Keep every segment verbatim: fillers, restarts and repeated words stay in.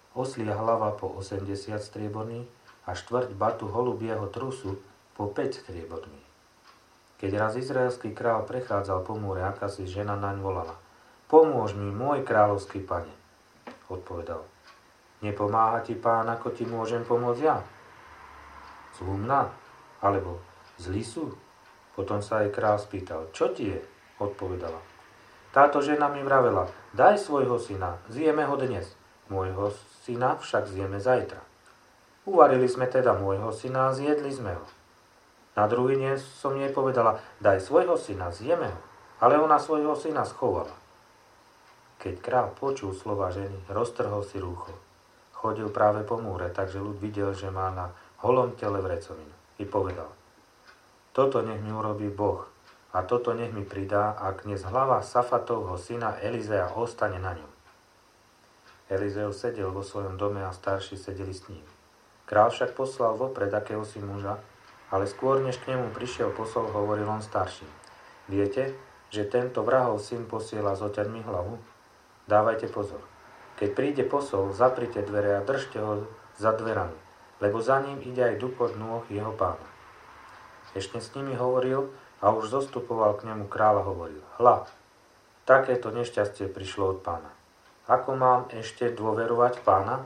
oslia hlava po osemdesiat strieborných a štvrť batu holubieho trusu po päť strieborných. Keď raz izraelský král prechádzal po múre, akási žena naň volala: Pomôž mi, môj kráľovský pane. Odpovedal: Nepomáha ti pán, ako ti môžem pomôcť ja? Zlumná? Alebo zlí sú? Potom sa jej kráľ spýtal: Čo ti je? Odpovedala: Táto žena mi vravela: Daj svojho syna, zjeme ho dnes. Môjho syna však zjeme zajtra. Uvarili sme teda môjho syna a zjedli sme ho. Na druhý deň som jej povedala: Daj svojho syna, zjeme ho. Ale ona svojho syna schovala. Keď kráľ počul slova ženy, roztrhol si rúcho. Chodil práve po múre, takže ľud videl, že má na holom tele vrecovinu. I povedal: Toto nech mi urobí Boh a toto nech mi pridá, ak dnes hlava Safatovho syna Elizea ostane na ňom. Elizeus sedel vo svojom dome a starší sedeli s ním. Král však poslal vopred akéhosi muža, ale skôr než k nemu prišiel posol, hovoril on starším: Viete, že tento vrahov syn posiela zoťať mi hlavu? Dávajte pozor. Keď príde posol, zaprite dvere a držte ho za dverami, lebo za ním ide aj dupot nôh jeho pána. Ešte s nimi hovoril a už zostupoval k nemu kráľ a hovoril: Hľa, takéto nešťastie prišlo od pána. Ako mám ešte dôverovať pána?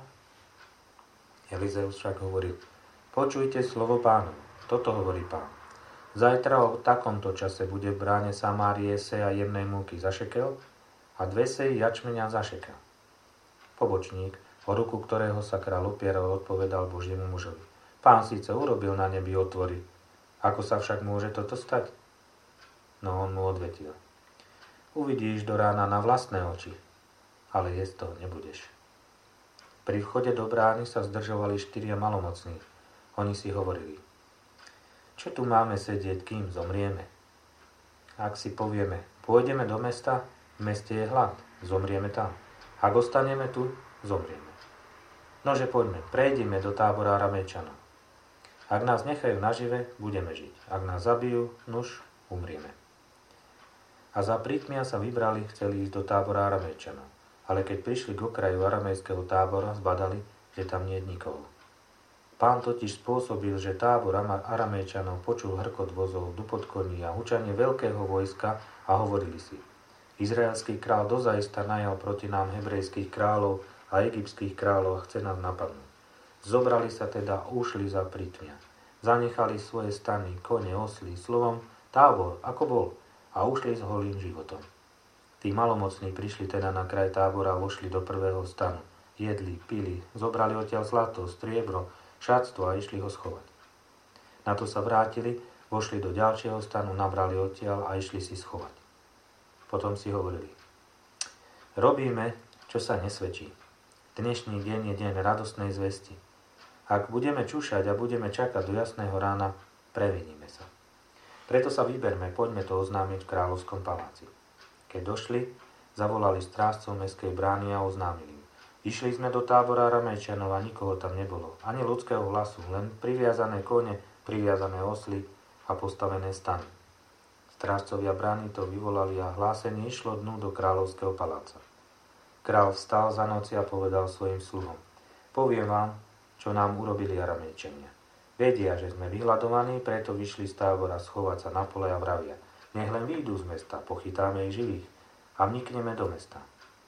Elizeus však hovoril: Počujte slovo pánovo. Toto hovorí pán. Zajtra o takomto čase bude v bráne Samárie seja jemnej múky za šekel a dve seji jačmeňa za šekel. Pobočník, o ruku ktorého sa kráľ opieral, odpovedal Božiemu mužovi: Pán síce urobil na nebi otvory, ako sa však môže toto stať? No on mu odvetil: Uvidíš do rána na vlastné oči, ale jesť toho nebudeš. Pri vchode do brány sa zdržovali štyria malomocní. Oni si hovorili: Čo tu máme sedieť, kým zomrieme? Ak si povieme: Pôjdeme do mesta, v meste je hlad, zomrieme tam. Ak ostaneme tu, zomrieme. Nože poďme, prejdime do tábora Aramejčanov. Ak nás nechajú nažive, budeme žiť. Ak nás zabijú, nuž, umrieme. A za prítmia sa vybrali, chceli ísť do tábora Aramejčanov. Ale keď prišli k okraju aramejského tábora, zbadali, že tam nie je nikoho. Pán totiž spôsobil, že tábor Aramejčanov počul hrkot vozov, dupot koní a hučanie veľkého vojska a hovorili si: Izraelský král dozaista najal proti nám hebrejských kráľov a egyptských kráľov a chce nás napadnúť. Zobrali sa teda a ušli za prítmia. Zanechali svoje stany, kone, osly, slovom tábor, ako bol, a ušli s holým životom. Tí malomocní prišli teda na kraj tábora a vošli do prvého stanu. Jedli, pili, zobrali odtiaľ zlato, striebro, šatstvo a išli ho schovať. Na to sa vrátili, vošli do ďalšieho stanu, nabrali odtiaľ a išli si schovať. Potom si hovorili: Robíme, čo sa nesvedčí. Dnešný deň je deň radostnej zvesti. Ak budeme čúšať a budeme čakať do jasného rána, previníme sa. Preto sa vyberme, poďme to oznámiť v kráľovskom paláci. Keď došli, zavolali strážcov mestskej brány a oznámili im: Išli sme do tábora Aramejčanov a nikoho tam nebolo, ani ľudského hlasu, len priviazané kone, priviazané osly a postavené stany. Strážcovia brány to vyvolali a hlásenie išlo dnu do kráľovského paláca. Kráľ vstal za noci a povedal svojim sluhom: Poviem vám, čo nám urobili Aramejčania. Vedia, že sme vyhľadovaní, preto vyšli z tábora schovať sa na pole a vravia: Nech len výjdu z mesta, pochytáme ich živých a vnikneme do mesta.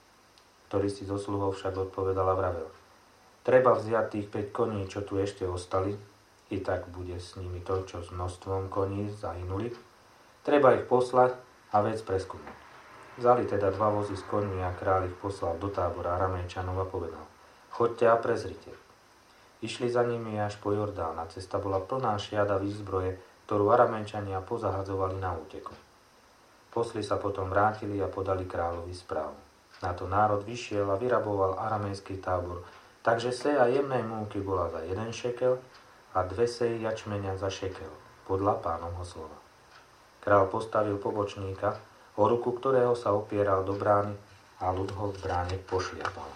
Ktorý si zo sluhov však odpovedal a vravel: Treba vziať tých päť koní, čo tu ešte ostali, i tak bude s nimi to, čo s množstvom koní zahynuli. Treba ich poslať a vec preskúmať. Vzali teda dva vozy s koňmi a kráľ ich poslal do tábora Aramejčanov a povedal: Choďte a prezrite. Išli za nimi až po Jordán a cesta bola plná šiada výzbroje, ktorú Aramejčania pozahadzovali na úteku. Posli sa potom vrátili a podali kráľovi správu. Na to národ vyšiel a vyraboval aramejský tábor, takže seja jemnej múky bola za jeden šekel a dve seji jačmenia za šekel, podľa pánovho slova. Král postavil pobočníka, o ruku ktorého sa opieral do brány a ľud ho v bráne pošliapal.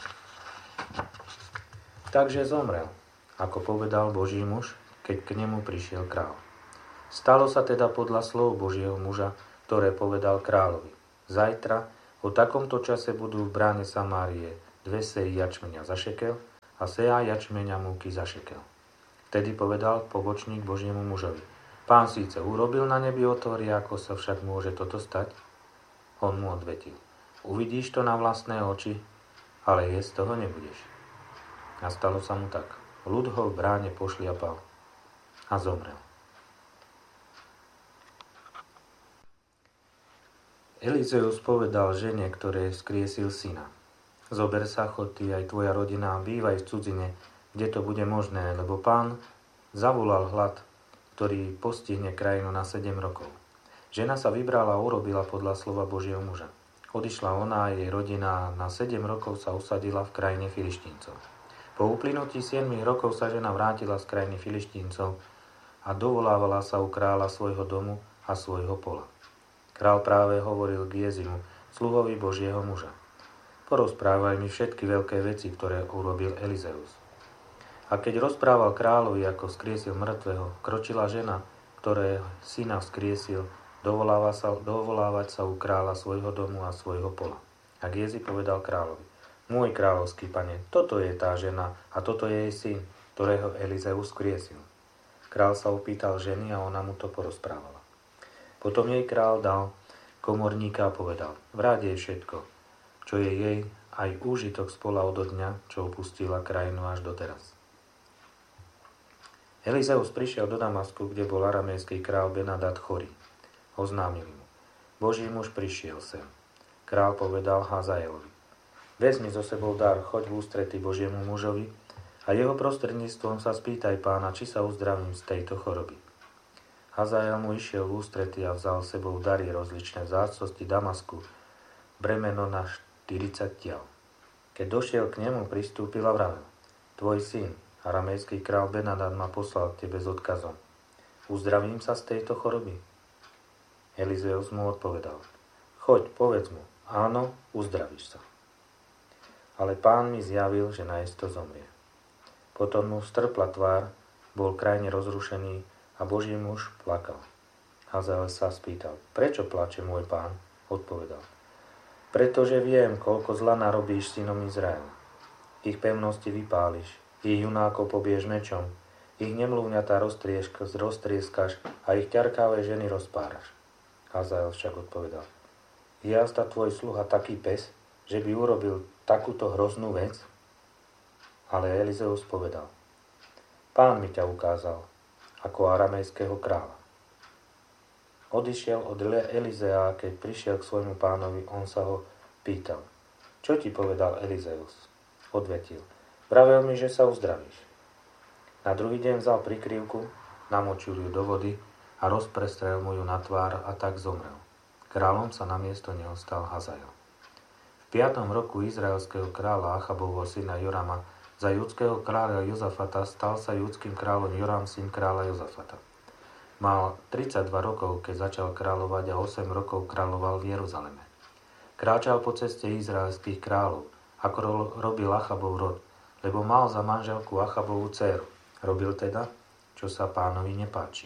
Takže zomrel, ako povedal Boží muž, keď k nemu prišiel král. Stalo sa teda podľa slov Božieho muža, ktoré povedal kráľovi: Zajtra o takomto čase budú v bráne Samárie dve seji jačmenia za šekel a seá jačmeň a múky za šekel. Vtedy povedal pobočník Božiemu mužovi: Pán síce urobil na nebi otvory, ako sa však môže toto stať? On mu odvetil: Uvidíš to na vlastné oči, ale jesť z toho nebudeš. A stalo sa mu tak. Ľud ho v bráne pošliapal a zomrel. Elizeus povedal žene, ktoré skriesil syna: Zober sa, chod ty aj tvoja rodina a bývaj v cudzine, kde to bude možné, lebo Pán zavolal hlad, ktorý postihne krajinu na sedem rokov. Žena sa vybrala a urobila podľa slova Božieho muža. Odišla ona a jej rodina a na sedem rokov sa usadila v krajine Filištíncov. Po uplynutí siedmich rokov sa žena vrátila z krajiny Filištíncov a dovolávala sa u kráľa svojho domu a svojho pola. Král práve hovoril k Jezimu, sluhovi Božieho muža: Porozprávaj mi všetky veľké veci, ktoré urobil Elizeus. A keď rozprával kráľovi, ako vzkriesil mŕtvého, kročila žena, ktoré syna vzkriesil, dovoláva sa, dovolávať sa u kráľa svojho domu a svojho pola. A Gézi povedal kráľovi: Môj kráľovský pane, toto je tá žena a toto je jej syn, ktorého Elizeus vzkriesil. Král sa opýtal ženy a ona mu to porozprávala. Potom jej král dal komorníka a povedal: Vráť jej všetko, čo je jej, aj úžitok z pola odo dňa, čo opustila krajinu až doteraz. Elizeus prišiel do Damasku, kde bol aramejský král Benadad chorý. Oznámil mu: Boží muž prišiel sem. Král povedal Hazaelovi: Vezmi so sebou dar, choď v ústrety Božiemu mužovi a jeho prostredníctvom sa spýtaj Pána, či sa uzdravím z tejto choroby. Hazael mu išiel v ústrety a vzal sebou dary rozličné vzácnosti Damasku, bremeno na štyridsať tiel. Keď došiel k nemu, pristúpil a vravel: Tvoj syn, aramejský král Benadad, ma poslal k tebe s odkazom: Uzdravím sa z tejto choroby? Elizeus mu odpovedal: Choď, povedz mu: Áno, uzdravíš sa. Ale Pán mi zjavil, že najisto zomrie. Potom mu strpla tvár, bol krajne rozrušený a Boží muž plakal. Hazael sa spýtal: Prečo plače môj pán? Odpovedal: Pretože viem, koľko zla narobíš synom Izraela. Ich pevnosti vypáliš, ich junákov pobiješ mečom, ich nemluvňatá roztrieskaš a ich ťarkavé ženy rozpáraš. Hazael však odpovedal: Je jazda tvoj sluha taký pes, že by urobil takúto hroznú vec? Ale Elizeus povedal: Pán mi ťa ukázal ako aramejského kráľa. Odišiel od Elizea a keď prišiel k svojmu pánovi, on sa ho pýtal: Čo ti povedal Elizeus? Odvetil: Vravel mi, že sa uzdravíš. Na druhý deň vzal prikryvku, namočil ju do vody a rozprestrel mu ju na tvár a tak zomrel. Kráľom sa namiesto neho stal Hazael. V piatom roku izraelského kráľa Achabovho syna Jorama za judského kráľa Jozafata stal sa judským kráľom Joram, syn kráľa Jozafata. Mal tridsaťdva rokov, keď začal kráľovať a osem rokov kráľoval v Jeruzaleme. Kráčal po ceste izraelských kráľov, ako robil Achabov rod, lebo mal za manželku Achabovú dcéru. Robil teda, čo sa Pánovi nepáči.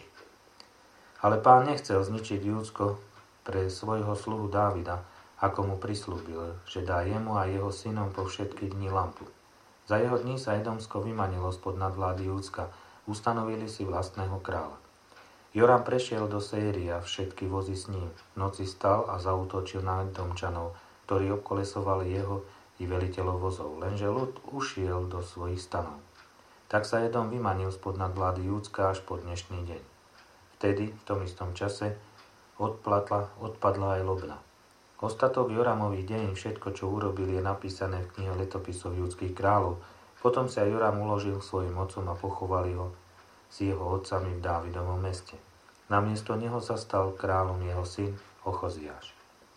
Ale Pán nechcel zničiť Júdsko pre svojho sluhu Dávida, ako mu prislúbil, že dá jemu a jeho synom po všetky dni lampu. Za jeho dní sa Edomsko vymanilo spod nadvlády Júdska, ustanovili si vlastného kráľa. Joram prešiel do Série a všetky vozy s ním. V noci stal a zaútočil na Edomčanov, ktorí obkolesovali jeho i veliteľov vozov, lenže ľud ušiel do svojich stanov. Tak sa Edom vymanil spod nadvlády Júdska až po dnešný deň. Vtedy, v tom istom čase, odplatla, odpadla aj Lobna. Ostatok Joramových dejín, všetko, čo urobil, je napísané v knihe letopisov judských kráľov. Potom sa Joram uložil svojim otcom a pochovali ho s jeho otcami v Dávidovom meste. Namiesto neho sa stal kráľom jeho syn Ochoziáš.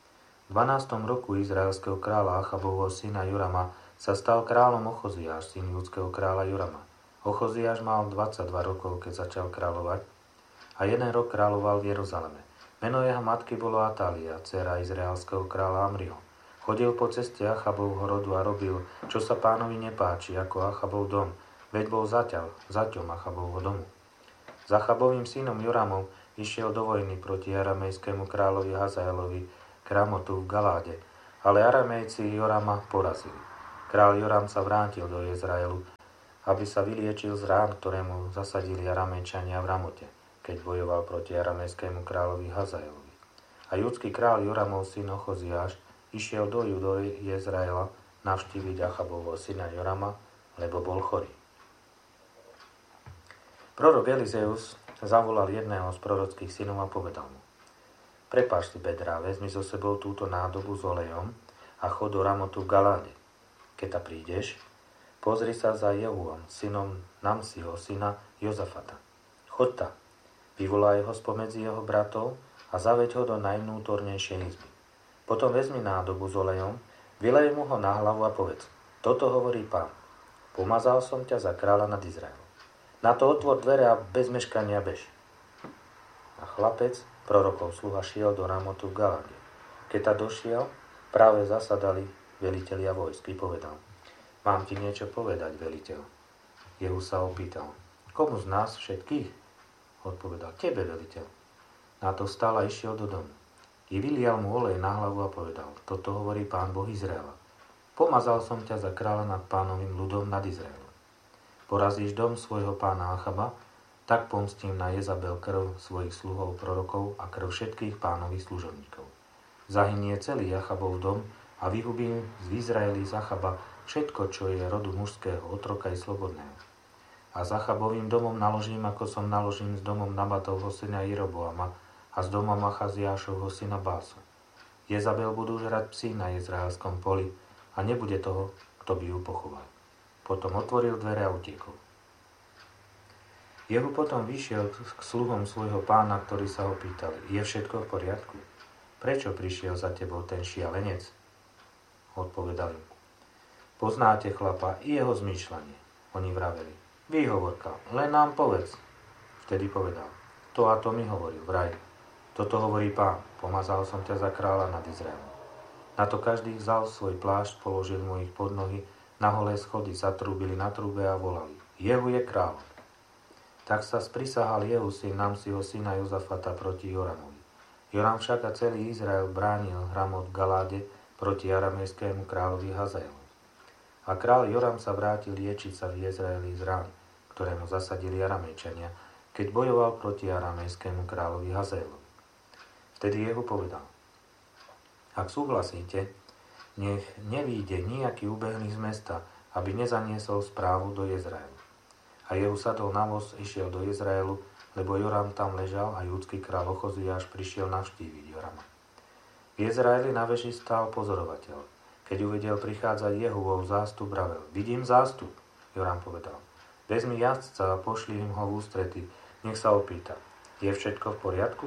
V dvanástom roku izraelského kráľa Achabovho syna Jorama sa stal kráľom Ochoziáš, syn judského kráľa Jorama. Ochoziáš mal dvadsaťdva rokov, keď začal kráľovať a jeden rok kráľoval v Jeruzaleme. Meno jeho matky bolo Atália, dcéra izraelského kráľa Amriho. Chodil po ceste Achabovho rodu a robil, čo sa Pánovi nepáči, ako Achabov dom, veď bol zaťaľ, zaťom Achabovho domu. S Achabovým synom Joramom išiel do vojny proti aramejskému kráľovi Hazaelovi k Ramotu v Galáde, ale Aramejci Jorama porazili. Král Joram sa vrátil do Izraelu aby sa vyliečil z rán, ktoré mu zasadili Aramejčania v Ramote, keď bojoval proti aramejskému kráľovi Hazaelovi. A judský kráľ Joramov syn Ochoziáš išiel do Judo Jezraela navštíviť Achabovho syna Jorama, lebo bol chorý. Prorok Elizeus zavolal jedného z prorockých synov a povedal mu: Prepáč si, bedrá, vezmi so sebou túto nádobu s olejom a chod do Ramotu v Galáde. Keď ta prídeš, pozri sa za Jehuom, synom Namsiho, syna Jozafata. Chod ta, vyvolaj ho spomedzi jeho bratov a zaveď ho do najvnútornejšej izby. Potom vezmi nádobu s olejom, vylej mu ho na hlavu a povedz: Toto hovorí Pán, pomazal som ťa za kráľa nad Izraelom. Na to otvor dvere a bez meškania bež. A chlapec, prorokov sluha, šiel do Ramotu v Galáde. Keď ta došiel, práve zasadali velitelia vojsky, povedal: Mám ti niečo povedať, veliteľ. Jehu sa opýtal: Komu z nás všetkých? Odpovedal: Tebe, veliteľ. Na to vstal a išiel do domu. I vylial mu olej na hlavu a povedal: Toto hovorí Pán Boh Izraela. Pomazal som ťa za kráľa nad Pánovým ľudom nad Izraelom. Porazíš dom svojho pána Achaba, tak pomstím na Jezabel krv svojich sluhov prorokov a krv všetkých pánových služobníkov. Zahynie celý Achabov dom a vyhubím z Izraeli z Achaba všetko, čo je rodu mužského, otroka i slobodného. A s Achabovým domom naložím, ako som naložím s domom Nabatovho syna Jeroboama a s domom Achaziášovho syna Básu. Jezabel budú žrať psi na izraelskom poli a nebude toho, kto by ju pochoval. Potom otvoril dvere a utiekol. Jehu potom vyšiel k sluhom svojho pána, ktorí sa ho pýtali: Je všetko v poriadku? Prečo prišiel za tebou ten šialenec? Odpovedali: Poznáte chlapa i jeho zmýšľanie. Oni vraveli: Výhovorka, len nám povedz. Vtedy povedal: To a to mi hovoril, vraj. Toto hovorí Pán, pomazal som ťa za kráľa nad Izraelom. Na to každý vzal svoj plášť, položil mu ich pod nohy, na holé schody zatrúbili na trúbe a volali: Jehu je kráľ. Tak sa sprisahal Jehu syn Namsiho syna Jozafata proti Joramovi. Joram však a celý Izrael bránil Ramot v Galáde proti aramejskému kráľovi Hazaelovi. A kráľ Joram sa vrátil liečiť sa v Jezraeli z rán, ktoré mu zasadili Aramejčania, keď bojoval proti aramejskému kráľovi Hazaelovi. Vtedy Jehu povedal: Ak súhlasíte, nech nevíde nejaký ubehlý z mesta, aby nezaniesol správu do Jezraelu. A Jehu sadol na voz, išiel do Jezraelu, lebo Joram tam ležal a judský kráľ Ochoziáš prišiel navštíviť Jorama. V Jezraeli na veži stál pozorovateľ. Keď uvidel prichádzať Jehuvov zástup, vravel: Vidím zástup. Joram povedal: Vezmi jazdca a pošli im ho v ústrety, nech sa opýta: Je všetko v poriadku?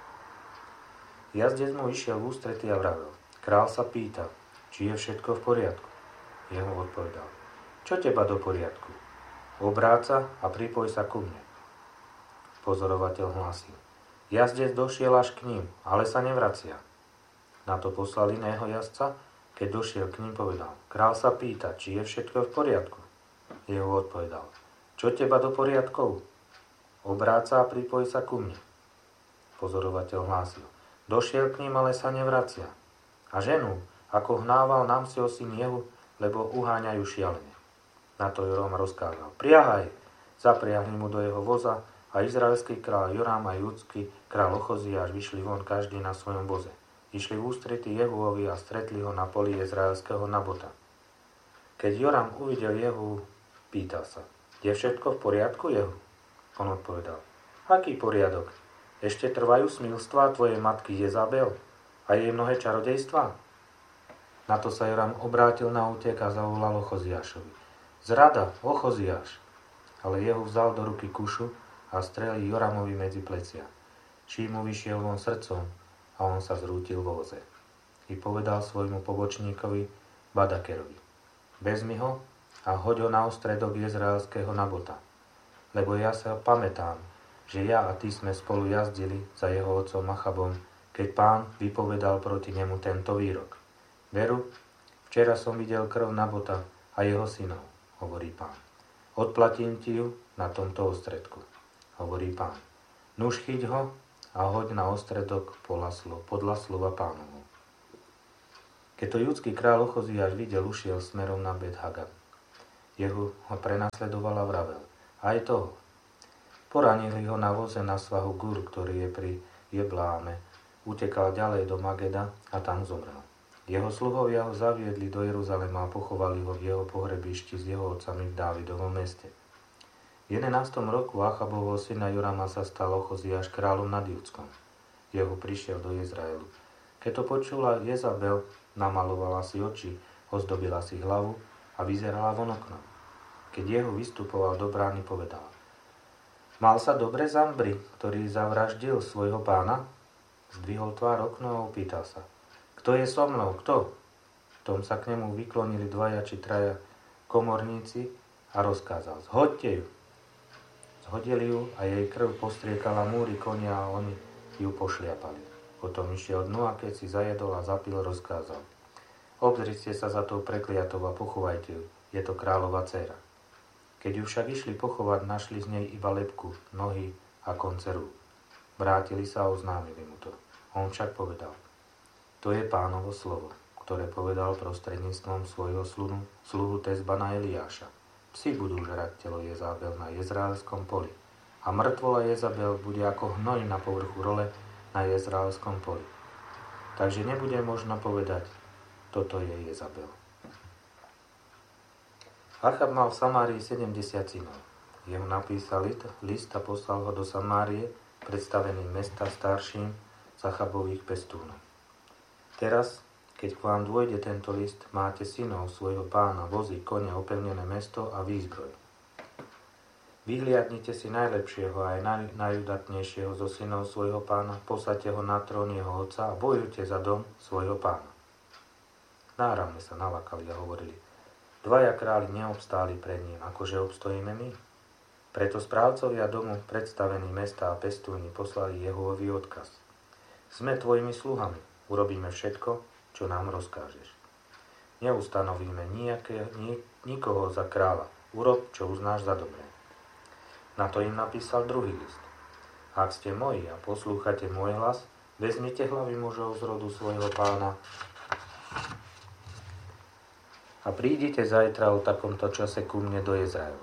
Jazdec mu išiel v ústrety a vravel: Král sa pýta, či je všetko v poriadku. Jehu odpovedal: Čo teba do poriadku? Obráca a pripoj sa ku mne. Pozorovateľ hlásil: Jazdec došiel až k ním, ale sa nevracia. Na to poslal iného jazdca, keď došiel k ním, povedal: Král sa pýta, či je všetko v poriadku. Jehu odpovedal: Čo teba do poriadkov? Obráca a pripoj sa ku mne. Pozorovateľ hlásil: Došiel k ním, ale sa nevracia. A ženu, ako hnával Namsiho syn Jehu, lebo uháňajú šialene. Na to Joram rozkázal: Priahaj! Zapriahli mu do jeho voza a izraelský kráľ Joram a judský kráľ Ochoziáš vyšli von každý na svojom voze. Išli v ústrety Jehuovi a stretli ho na poli izraelského Nabota. Keď Joram uvidel Jehu, pýtal sa: Je všetko v poriadku, Jehu? On odpovedal: Aký poriadok? Ešte trvajú smilstvá tvojej matky Jezabel a jej mnohé čarodejstvá? Na to sa Joram obrátil na útek a zavolal Ochoziášovi: Zrada, Ochoziáš! Ale Jehu vzal do ruky kušu a strelil Joramovi medzi plecia. Čím mu vyšiel von srdcom a on sa zrútil vo voze. I povedal svojmu pobočníkovi Badakerovi: Vezmi ho a hoď ho na ostredok izraelského Nabota. Lebo ja sa pamätám, že ja a ty sme spolu jazdili za jeho otcom Achabom, keď Pán vypovedal proti nemu tento výrok: Veru, včera som videl krv Nabota a jeho synov, hovorí Pán. Odplatím ti ju na tomto ostredku, hovorí Pán. Nuž chyť ho a hoď na ostredok podľa slova Pánovu. Keď to judský kráľ Ochoziáš videl, ušiel smerom na Bet Hagab. Jehu ho prenasledoval a vravel: Aj toho. Poranili ho na voze na svahu Gur, ktorý je pri Jebláme. Utekal ďalej do Mageda a tam zomrel. Jeho sluhovia ho zaviedli do Jeruzalema a pochovali ho v jeho pohrebišti s jeho otcami v Dávidovom meste. V jedenástom roku Achabovho syna Jorama sa stal Ochoziáš kráľom nad Judskom. Jehu prišiel do Izraelu. Keď to počula Jezabel, namalovala si oči, ozdobila si hlavu a vyzerala von oknom. Keď Jehu vystupoval do brány, povedala: Mal sa dobre Zambri, ktorý zavraždil svojho pána? Zdvihol tvár okno a opýtal sa: Kto je so mnou? Kto? Tom sa k nemu vyklonili dvaja či traja komorníci a rozkázal: Zhoďte ju. Zhodili ju a jej krv postriekala múry konia a oni ju pošliapali. Potom išiel dnu a keď si zajedol a zapil, rozkázal: Obzrite sa za tou prekliatou a pochovajte ju. Je to kráľova dcéra. Keď ju však išli pochovať, našli z nej iba lebku, nohy a konce rúk. Vrátili sa a oznámili mu to. On však povedal: To je Pánovo slovo, ktoré povedal prostredníctvom svojho sluhu, sluhu Tezbana Eliáša. Psi budú žrať telo Jezabel na Jezraelskom poli a mŕtvola Jezabel bude ako hnoj na povrchu role na Jezraelskom poli. Takže nebude možno povedať: Toto je Jezabel. Achab mal v Samárii sedemdesiat synov. Jemu napísal list a poslal ho do Samárie, predstavený mesta starším z Achabových pestúnov. Teraz, keď k vám dôjde tento list, máte synov svojho pána, vozy, kone, opevnené mesto a výzbroj. Vyhliadnite si najlepšieho a aj naj, najudatnejšieho zo synov svojho pána, posaďte ho na trón jeho otca a bojujte za dom svojho pána. Náramne sa nalakali a hovorili: Dvaja králi neobstáli pred ním, akože obstojíme my. Preto správcovia domu, predstavení mesta a pestúni, poslali Jehovovi odkaz: Sme tvojimi sluhami, urobíme všetko, čo nám rozkážeš. Neustanovíme nejaké, ni, nikoho za kráľa, urob, čo uznáš za dobré. Na to im napísal druhý list: Ak ste moji a poslúchate môj hlas, vezmite hlavy mužov z rodu svojho pána a prídite zajtra o takomto čase ku mne do Izraelu.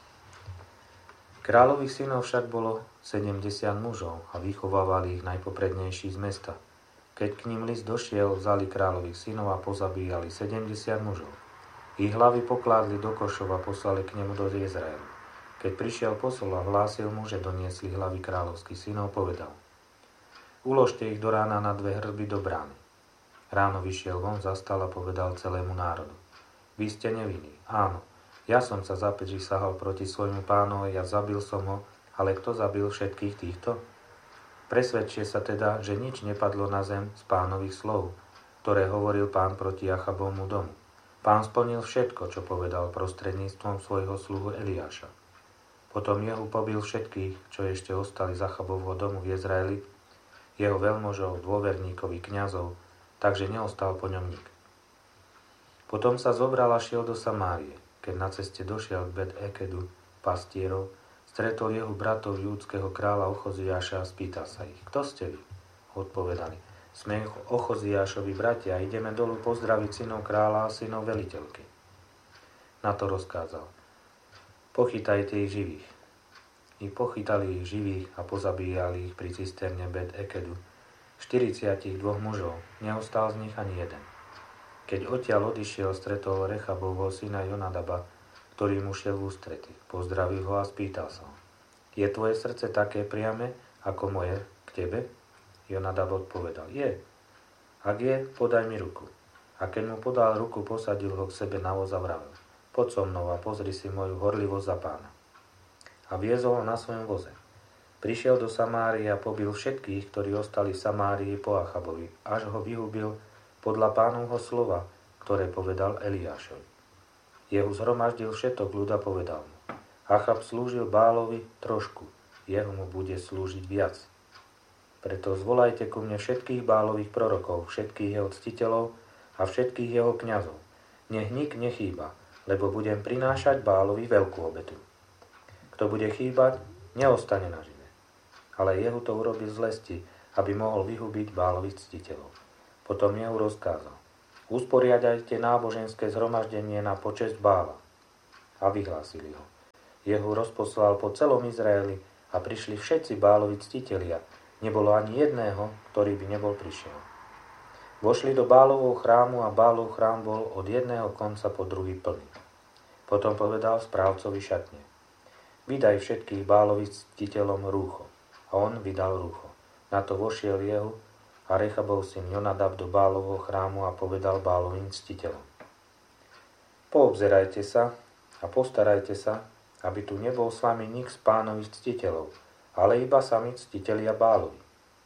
Kráľových synov však bolo sedemdesiat mužov a vychovávali ich najpoprednejší z mesta. Keď k ním list došiel, vzali kráľových synov a pozabíjali sedemdesiat mužov. Ich hlavy pokládli do košov a poslali k nemu do Izraelu. Keď prišiel posol a hlásil mu, že doniesli hlavy kráľovských synov, povedal: Uložte ich do rána na dve hrby do brány. Ráno vyšiel von, zastal a povedal celému národu: Vy ste nevinní. Áno, ja som sa zaprísahal proti svojmu pánovi, ja zabil som ho, ale kto zabil všetkých týchto? Presvedčte sa teda, že nič nepadlo na zem z pánových slov, ktoré hovoril pán proti Achabovmu domu. Pán splnil všetko, čo povedal prostredníctvom svojho sluhu Eliáša. Potom Jehu pobil všetkých, čo ešte ostali z Achabovho domu v Izraeli, jeho veľmožov, dôverníkov i kňazov, takže neostal po ňom nik. Potom sa zobral a šiel do Samárie. Keď na ceste došiel k Bet-Ekedu pastierov, stretol jeho bratov júdskeho kráľa Ochoziáša a spýtal sa ich: Kto ste vy? Odpovedali: Sme Ochoziášovi bratia a ideme dolu pozdraviť synov kráľa a synov veliteľky. Na to rozkázal: Pochytajte ich živých. I pochytali ich živých a pozabíjali ich pri cisterne Bet-Ekedu. štyridsiatich dvoch mužov, neostal z nich ani jeden. Keď odtiaľ odišiel, stretol Rechabovho syna Jonadaba, ktorý mu šiel v ústrety. Pozdravil ho a spýtal sa ho: Je tvoje srdce také priame, ako moje k tebe? Jonadab odpovedal: Je. Ak je, podaj mi ruku. A keď mu podal ruku, posadil ho k sebe na voz a vravel: Poď so mnou a pozri si moju horlivosť za pána. A viezol ho na svojom voze. Prišiel do Samárie a pobil všetkých, ktorí ostali v Samárii po Achabovi, až ho vyhubil podľa pánovho slova, ktoré povedal Eliášovi. Jehu zhromaždil všetok ľud a povedal mu: Achab slúžil Bálovi trošku, jeho mu bude slúžiť viac. Preto zvolajte ku mne všetkých Bálových prorokov, všetkých jeho ctiteľov a všetkých jeho kňazov. Nech nik nechýba, lebo budem prinášať Bálovi veľkú obetu. Kto bude chýbať, neostane nažive. Ale Jehu to urobil z lesti, aby mohol vyhubiť Bálových ctiteľov. Potom Jehu rozkázal: Usporiadajte náboženské zhromaždenie na počesť Bála. a vyhlásili ho. Jehu rozposlal po celom Izraeli a prišli všetci Bálovi ctitelia. Nebolo ani jedného, ktorý by nebol prišiel. Vošli do Bálovho chrámu a Bálov chrám bol od jedného konca po druhý plný. Potom povedal správcovi šatne: Vydaj všetkých Bálovi ctiteľom rúcho. A on vydal rúcho. Na to vošiel Jehu a Rechabov syn Jonadab do Bálovho chrámu a povedal Bálovým ctiteľom: Poobzerajte sa a postarajte sa, aby tu nebol s vami nik z pánových ctiteľov, ale iba sami ctitelia Bálovi.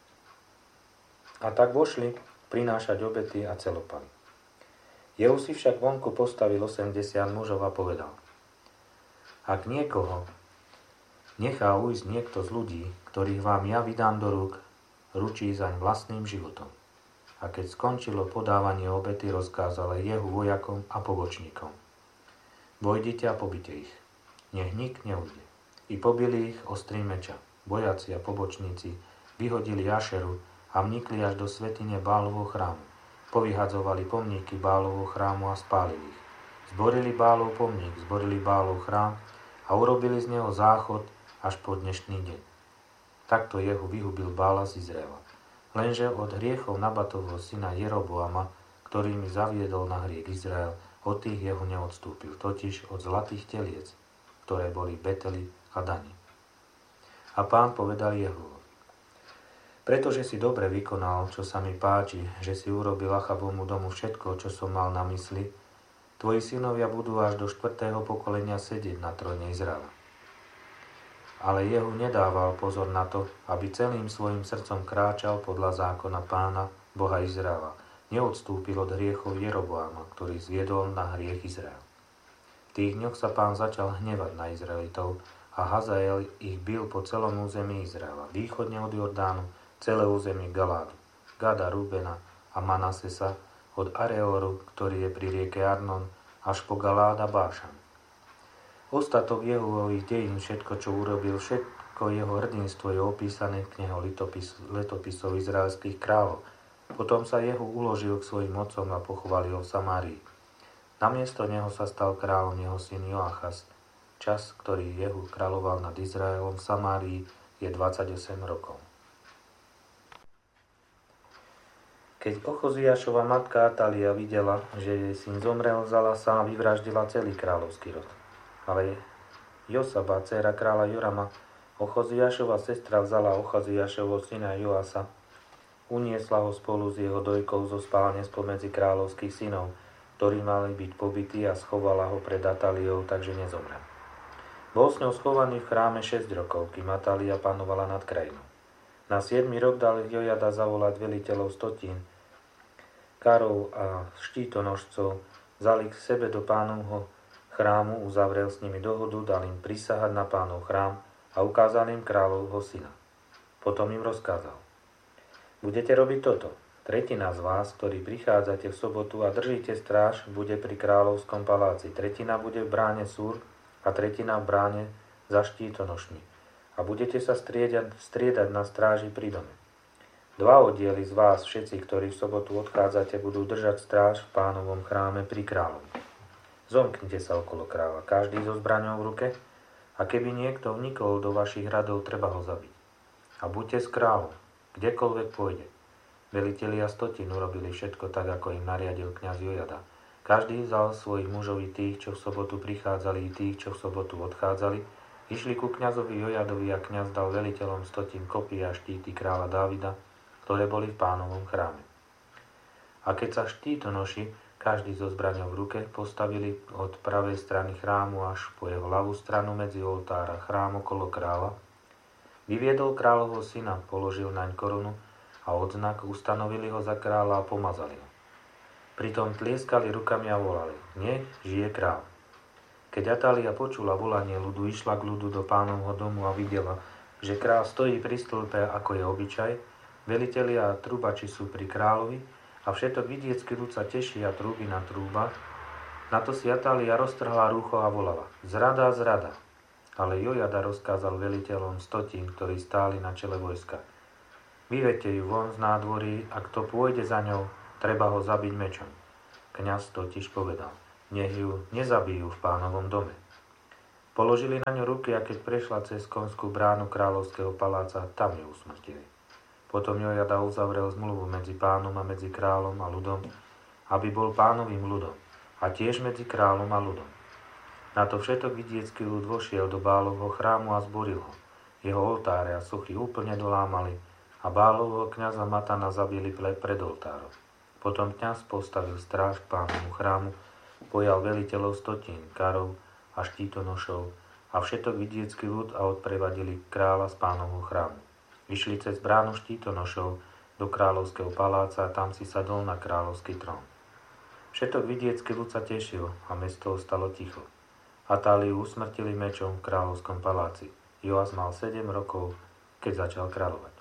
A tak vošli prinášať obety a celopaly. Jehu si však vonku postavil osemdesiat mužov a povedal: Ak niekoho nechá ujsť niekto z ľudí, ktorých vám ja vydám do rúk, ručí zaň vlastným životom. A keď skončilo podávanie obety, rozkázal Jehu vojakom a pobočníkom: Vojdite a pobite ich, nech nik neujde. I pobili ich ostrým meča. Vojaci a pobočníci vyhodili Ašeru a vnikli až do svätyne Bálovho chrámu. Povyhadzovali pomníky Bálovho chrámu a spálili ich. Zborili Bálov pomník, zborili Bálov chrám a urobili z neho záchod až po dnešný deň. Takto Jehu vyhubil Bála z Izraela. Lenže od hriechov Nabatovho syna Jeroboama, ktorými zaviedol na hriech Izrael, od tých Jehu neodstúpil, totiž od zlatých teliec, ktoré boli v Beteli a Dani. A Pán povedal Jehu: Pretože si dobre vykonal, čo sa mi páči, že si urobil Achabovmu domu všetko, čo som mal na mysli, tvoji synovia budú až do štvrtého pokolenia sedieť na tróne Izraela. Ale Jehu nedával pozor na to, aby celým svojim srdcom kráčal podľa zákona Pána, Boha Izraela. Neodstúpil od hriechov Jeroboama, ktorý zviedol na hriech Izrael. V tých dňoch sa Pán začal hnevať na Izraelitov a Hazael ich bil po celom území Izraela, východne od Jordánu, celé územie Galádu, Gada, Rubena a Manasesa, od Areoru, ktorý je pri rieke Arnon, až po Galád a Bášan. Ostatok Jehovových dejín, všetko, čo urobil, všetko jeho hrdinstvo je opísané v knihe letopis, letopisov izraelských kráľov. Potom sa Jehu uložil k svojim otcom a pochoval ho v Samárii. Namiesto neho sa stal kráľom jeho syn Joachaz. Čas, ktorý Jehu kráľoval nad Izraelom v Samárii, je dvadsaťosem rokov. Keď Ochoziášova matka Atália videla, že jej syn zomrel, vzala sa a vyvraždila celý kráľovský rod. Ale Josaba, dcéra kráľa Jorama, Ochoziášova sestra, vzala Ochoziášovho syna Joasa, uniesla ho spolu s jeho dojkou zo spálne spomedzi kráľovských synov, ktorí mali byť pobití, a schovala ho pred Atáliou, takže nezomrel. Bol s ňou schovaný v chráme šesť rokov, kým Atália panovala nad krajinou. Na siedmy rok dal Jojada zavolať veliteľov stotín, karov a štítonožcov, vzali k sebe do Pánovho chrámu, uzavrel s nimi dohodu, dal im prisahať na Pánov chrám a ukázal im kráľovho syna. Potom im rozkázal: Budete robiť toto. Tretina z vás, ktorí prichádzate v sobotu a držíte stráž, bude pri kráľovskom paláci. Tretina bude v bráne Súr a tretina v bráne za štítonošmi. A budete sa striedať, striedať na stráži pri dome. Dva oddiely z vás, všetci, ktorí v sobotu odchádzate, budú držať stráž v Pánovom chráme pri kráľovi. Zomknite sa okolo kráľa, každý so zbraňou v ruke, a keby niekto vnikol do vašich radov, treba ho zabiť. A buďte s kráľom, kdekoľvek pôjde. Velitelia stotín urobili všetko tak, ako im nariadil kňaz Jojada. Každý vzal svojich mužov, i tých, čo v sobotu prichádzali, i tých, čo v sobotu odchádzali, išli ku kňazovi Jojadovi, a kňaz dal veliteľom stotín kopy a štíty kráľa Dávida, ktoré boli v Pánovom chráme. A keď sa štítonoši, každý so zbraňou v ruke, postavili od pravej strany chrámu až po jeho ľavú stranu medzi oltár a chrám okolo kráľa, vyviedol kráľovho syna, položil naň korunu a odznak, ustanovili ho za kráľa a pomazali ho. Pritom tlieskali rukami a volali: Nech žije kráľ. Keď Atália počula volanie ľudu, išla k ľudu do Pánovho domu a videla, že kráľ stojí pri stĺpe, ako je obyčaj, velitelia a trubači sú pri kráľovi a všetok vidiecký ľud sa teší a trúbi na trúbach. Na to si Atália roztrhla rúcho a volala: Zrada, zrada. Ale Jojada rozkázal veliteľom stotín, ktorí stáli na čele vojska: Vyvedte ju von z nádvorí, a kto pôjde za ňou, treba ho zabiť mečom. Kňaz totiž povedal: Nech ju nezabijú v Pánovom dome. Položili na ňu ruky a keď prešla cez konskú bránu kráľovského paláca, tam ju usmrtili. Potom Jojada uzavrel zmluvu medzi pánom a medzi kráľom a ľudom, aby bol pánovým ľudom, a tiež medzi kráľom a ľudom. Na to všetok vidiecký ľud vošiel do Bálovho chrámu a zboril ho. Jeho oltáre a sochy úplne dolámali a Bálovho kňaza Matana zabili pred oltárom. Potom kňaz postavil stráž k pánovmu chrámu, pojal veliteľov stotín, karov a štítonošov a všetok vidiecký ľud a odprevadili kráľa z pánovho chrámu. Vyšli cez bránu štítonošov do kráľovského paláca a tam si sadol na kráľovský trón. Všetok vidiecký ľud sa tešil a mesto ostalo ticho. Atáliu usmrtili mečom v kráľovskom paláci. Joas mal sedem rokov, keď začal kráľovať.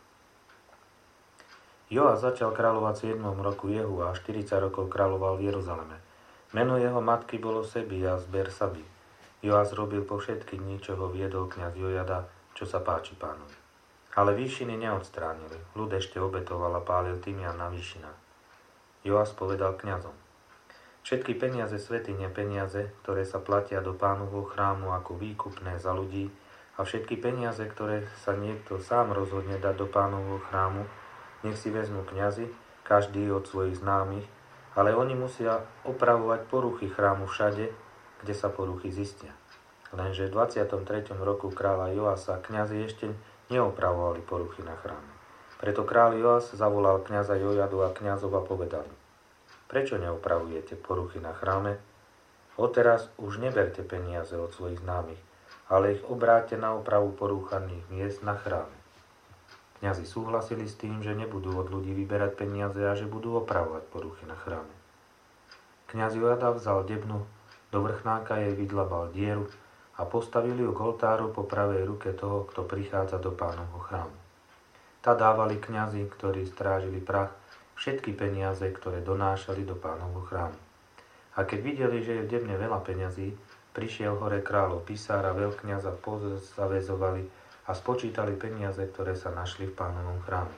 Joas začal kráľovať v siedmom roku Jehu a štyridsať rokov kráľoval v Jeruzaleme. Meno jeho matky bolo Sebia z Bersaby. Joas robil po všetky dni, čo ho viedol kňaz Jojada, čo sa páči pánovi. Ale výšiny neodstránili. Ľud ešte obetoval a pálil tymian na výšinách. Joas povedal kňazom: Všetky peniaze svätyne, peniaze, ktoré sa platia do pánovho chrámu ako výkupné za ľudí, a všetky peniaze, ktoré sa niekto sám rozhodne dať do pánovho chrámu, nech si vezmú kňazi, každý od svojich známych, ale oni musia opravovať poruchy chrámu všade, kde sa poruchy zistia. Lenže v dvadsiatom treťom roku kráľa Joasa kňazi ešte neopravovali poruchy na chráme. Preto kráľ Joas zavolal kňaza Jojadu a kňazov a povedal: Prečo neopravujete poruchy na chráme? Odteraz už neberte peniaze od svojich známych, ale ich obráťte na opravu porúchaných miest na chráme. Kňazi súhlasili s tým, že nebudú od ľudí vyberať peniaze a že budú opravovať poruchy na chráme. Kňaz Jojada vzal debnu, do vrchnáka jej vydlabal dieru a postavili ju k oltáru po pravej ruke toho, kto prichádza do pánovho chrámu. Tá dávali kňazi, ktorí strážili prach, všetky peniaze, ktoré donášali do pánovho chrámu. A keď videli, že je v debne veľa peňazí, prišiel hore kráľov Pisár a veľkňaza pozavezovali a spočítali peniaze, ktoré sa našli v pánovom chráme.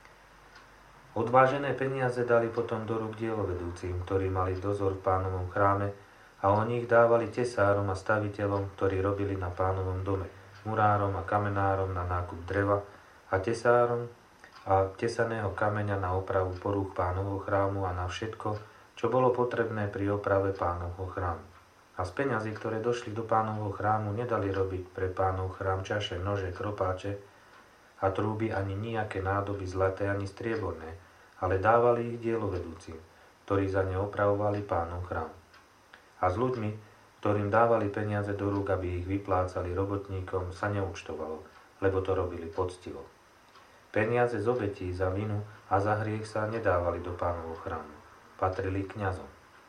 Odvážené peniaze dali potom do rúk dielovedúcim, ktorí mali dozor v pánovom chráme, a oni ich dávali tesárom a staviteľom, ktorí robili na pánovom dome, murárom a kamenárom na nákup dreva a tesárom a tesaného kameňa na opravu porúch pánovho chrámu a na všetko, čo bolo potrebné pri oprave pánovho chrámu. A z peňazí, ktoré došli do pánovho chrámu, nedali robiť pre pánov chrám čaše, nože, kropáče a trúby ani nejaké nádoby zlaté ani strieborné, ale dávali ich dielovedúcim, ktorí za ne opravovali pánov chrám. A s ľuďmi, ktorým dávali peniaze do rúk, aby ich vyplácali robotníkom, sa neúčtovalo, lebo to robili poctivo. Peniaze z obetí za vinu a za hriech sa nedávali do pánovho chrámu. Patrili kňazom.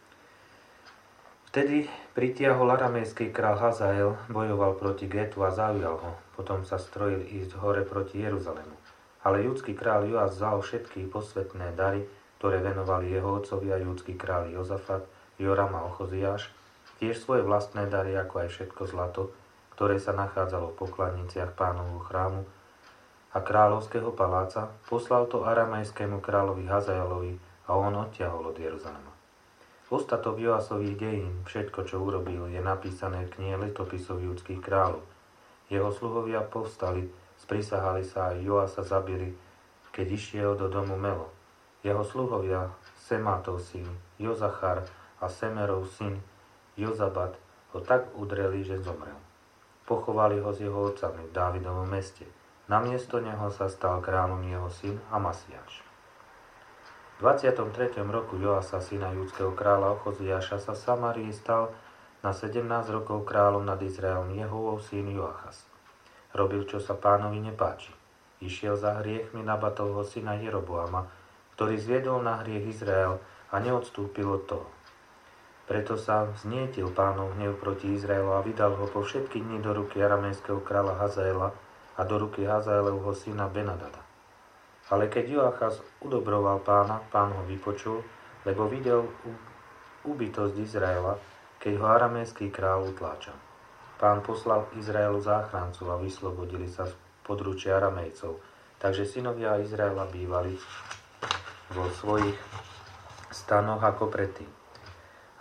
Vtedy pritiahol aramejský král Hazael, bojoval proti Getu a zaujal ho. Potom sa strojil ísť hore proti Jeruzalému. Ale judský král Joas vzal všetky posvetné dary, ktoré venovali jeho otcovia judský král Jozafat, Joram a Ochoziáš, tiež svoje vlastné dary, ako aj všetko zlato, ktoré sa nachádzalo v pokladniciach pánovho chrámu a kráľovského paláca, poslal to aramejskému kráľovi Hazaelovi a on odtiahol od Jeruzalema. Ostatok Joasových dejín, všetko, čo urobil, je napísané v knihe letopisov judských kráľov. Jeho sluhovia povstali, sprisahali sa a Joasa zabili, keď išiel do domu Melo. Jeho sluhovia, Semátov syn, Jozachar a Semerov syn, Jozabat, ho tak udreli, že zomrel. Pochovali ho s jeho otcami v Dávidovom meste. Namiesto neho sa stal kráľom jeho syn Amasiáš. V dvadsiatom treťom roku Joasa, syna judského kráľa Ochoziáša, sa v Samárii stal na sedemnásť rokov kráľom nad Izraelom Jehúov syn Joachas. Robil, čo sa pánovi nepáči. Išiel za hriechmi Nabatovho syna Jeroboama, ktorý zviedol na hriech Izrael a neodstúpil od toho. Preto sa vznietil pánov hnev proti Izraelu a vydal ho po všetky dni do ruky aramejského kráľa Hazaela a do ruky Hazaelovho syna Benadada. Ale keď Joachas udobroval pána, pán ho vypočul, lebo videl úbytosť Izraela, keď ho aramejský kráľ utláčal. Pán poslal Izraelu záchrancu a vyslobodili sa z područia Aramejcov, takže synovia Izraela bývali vo svojich stanoch ako predtým.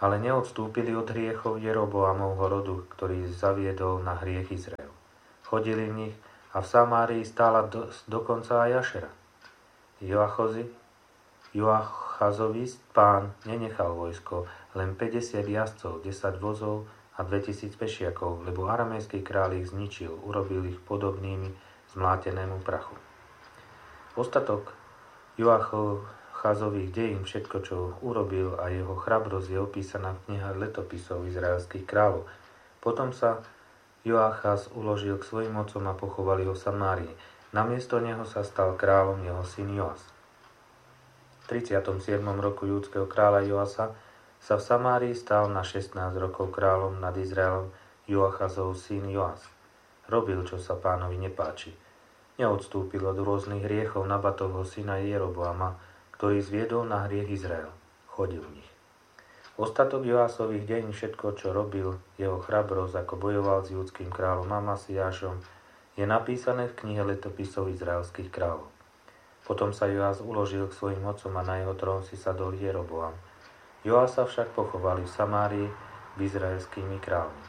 ale neodstúpili od hriechov Jeroboamovho rodu, ktorý zaviedol na hriech Izrael. Chodili v nich a v Samárii stála do, dokonca aj Ašera. Joachozi, Joachazovi pán nenechal vojsko, len päťdesiat jazdcov, desať vozov a dvetisíc pešiakov, lebo aramejský kráľ ich zničil, urobil ich podobnými zmlátenému prachu. Ostatok Joachazových dejín, všetko, čo urobil a jeho chrabrosť je opísaná v knihách letopisov izraelských kráľov. Potom sa Joachaz uložil k svojim otcom a pochovali ho v Samárii. Namiesto neho sa stal kráľom jeho syn Joas. V tridsiatom siedmom roku júdskeho kráľa Joasa sa v Samárii stal na šestnásť rokov kráľom nad Izraelom Joachazov syn Joas. Robil, čo sa pánovi nepáči. Neodstúpil od rôznych hriechov Nabatovho syna Jeroboama, ktorý zviedol na hriech Izrael. Chodil v nich. Ostatok Joasových deň, všetko, čo robil, jeho chrabrosť, ako bojoval s judským kráľom Amasiášom, je napísané v knihe letopisov izraelských kráľov. Potom sa Joas uložil k svojim otcom a na jeho trón si sadol Jeroboam. Joasa však pochovali v Samárii s izraelskými kráľmi.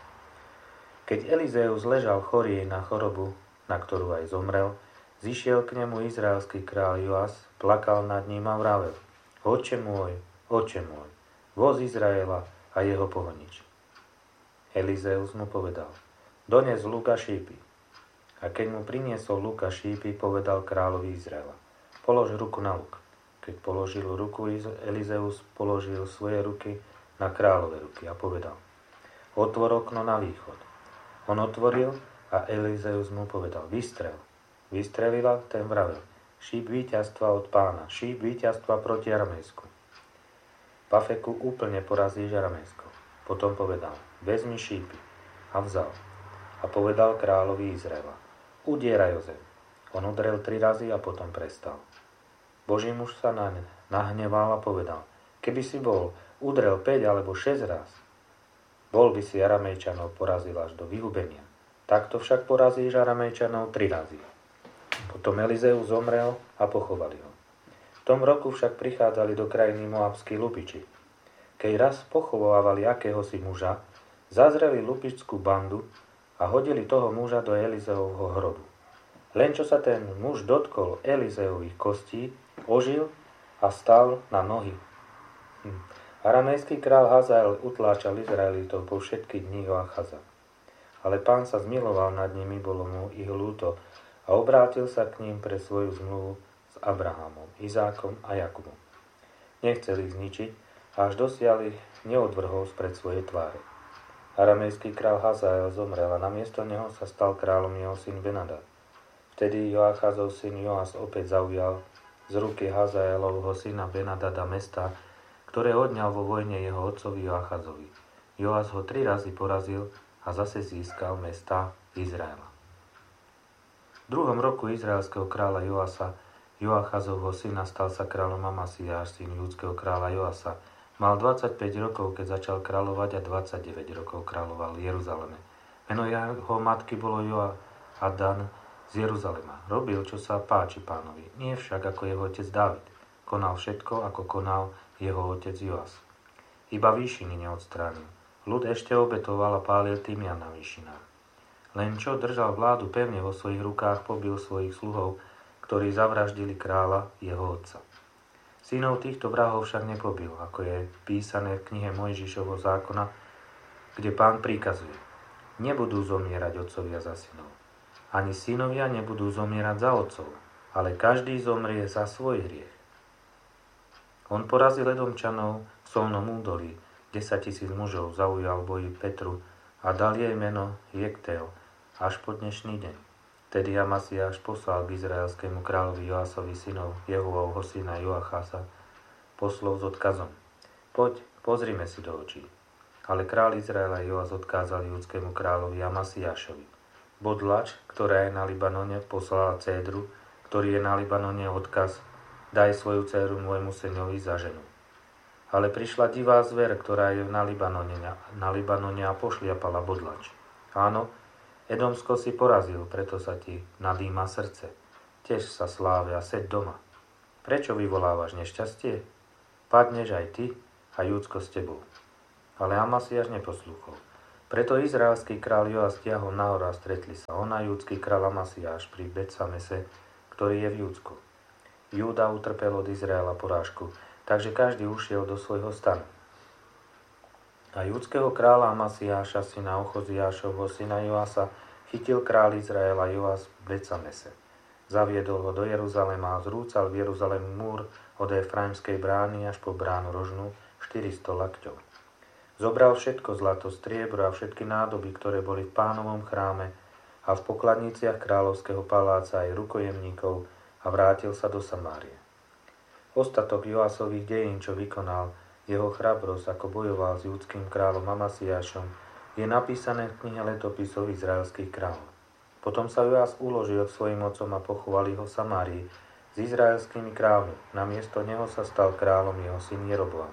Keď Elizeus ležal chorý na chorobu, na ktorú aj zomrel, zišiel k nemu izraelský kráľ Joas, plakal nad ním a vravel: Otče môj, Otče môj, voz Izraela a jeho pohonič. Elizeus mu povedal: Dones luk a šípy. A keď mu priniesol luk a šípy, povedal kráľovi Izraela: Polož ruku na luk. Keď položil ruku, Elizeus položil svoje ruky na kráľové ruky a povedal: Otvor okno na východ. On otvoril a Elizeus mu povedal: Vystrel. Vystrelila, ten vravel: Šíp víťazstva od pána, šíp víťazstva proti Aramejsku. Pafeku úplne porazíš Aramejsko. Potom povedal: Vezmi šípy. A vzal. A povedal kráľovi Izraela: Udieraj o zem. On udrel tri razy a potom prestal. Boží muž sa naň nahneval a povedal: Keby si bol udrel päť alebo šesť raz, bol by si Aramejčanov porazil až do vyhubenia. Takto však porazíš Aramejčanov tri razy. Potom Elizeus zomrel a pochovali ho. V tom roku však prichádzali do krajiny moabskí lupiči. Keď raz pochovávali akéhosi muža, zazreli lupičskú bandu a hodili toho muža do Elizeovho hrobu. Len čo sa ten muž dotkol Elizeových kostí, ožil a stal na nohy. Hm. Aramejský král Hazael utláčal Izraelitov po všetky dni Joachaza. Ale pán sa zmiloval nad nimi, bolo mu ich ľúto a obrátil sa k ním pre svoju zmluvu s Abrahamom, Izákom a Jakubom. Nechcel ich zničiť, až dosiaľ ich neodvrhol spred svojej tváre. Aramejský král Hazael zomrel a namiesto neho sa stal kráľom jeho syn Benadad. Vtedy Joachazov syn Joas opäť zaujal z ruky Hazaelovho syna Benadada mesta, ktoré odňal vo vojne jeho otcovi Joachazovi. Joas ho tri razy porazil a zase získal mesta Izraela. V druhom roku izraelského kráľa Joasa, Joachazovho syna, stal sa kráľom Amasiáš, syn judského kráľa Joasa. Mal dvadsaťpäť rokov, keď začal kráľovať, a dvadsaťdeväť rokov kráľoval v Jeruzaleme. Meno jeho matky bolo Joadan z Jeruzalema. Robil, čo sa páči pánovi, nie však ako jeho otec Dávid. Konal všetko, ako konal jeho otec Joas. Iba výšiny neodstránil. Ľud ešte obetoval a pálil tymian na výšinách. Len čo držal vládu pevne vo svojich rukách, pobil svojich sluhov, ktorí zavraždili kráľa, jeho otca. Synov týchto vrahov však nepobil, ako je písané v knihe Mojžišovho zákona, kde pán prikazuje: Nebudú zomierať otcovia za synov. Ani synovia nebudú zomierať za otcov, ale každý zomrie za svoj hriech. On porazil Edomčanov v Solnom údolí, desaťtisíc mužov zaujal v boji Petru a dal jej meno Jektel až po dnešný deň. Vtedy Amasiáš poslal k izraelskému kráľovi Joasovi synov Jehuovho syna Joachaza poslov s odkazom: Poď, pozrime si do očí. Ale kráľ Izraela Joas odkázal judskému kráľovi Amasiášovi: Bodlač, ktorá je na Libanone, poslala cédru, ktorý je na Libanone, odkaz: Daj svoju dcéru môjmu synovi za ženu. Ale prišla divá zver, ktorá je na Libanone, na Libanone a pošliapala bodlač. Áno, Edomsko si porazil, preto sa ti nadýma srdce. Tež sa sláve a seď doma. Prečo vyvolávaš nešťastie? Padneš aj ty a Júdsko s tebou. Ale Amasiáš neposlúchol. Preto izraelský kráľ Joas stiahol nahor a stretli sa on a júdsky kráľ Amasiáš pri Bet-Samese, ktorý je v Júdsku. Júda utrpel od Izraela porážku, takže každý ušiel do svojho stanu. A júdskeho kráľa Amasiáša, syna Ochoziášovho, syna Joasa, chytil kráľ Izraela Joas v Bet-Samese. Zaviedol ho do Jeruzalema a zrúcal v Jeruzalemu múr od Efraimskej brány až po bránu rožnú štyristo lakťov. Zobral všetko zlato, striebro a všetky nádoby, ktoré boli v Pánovom chráme a v pokladniciach kráľovského paláca aj rukojemníkov a vrátil sa do Samárie. Ostatok Joasových dejín, čo vykonal, jeho chrabrosť, ako bojoval s judským kráľom Amasiášom, je napísané v knihe letopisov izraelských kráľov. Potom sa Joas uložil k svojim otcom a pochovali ho v Samárii s izraelskými kráľmi. Namiesto neho sa stal kráľom jeho syn Jeroboam.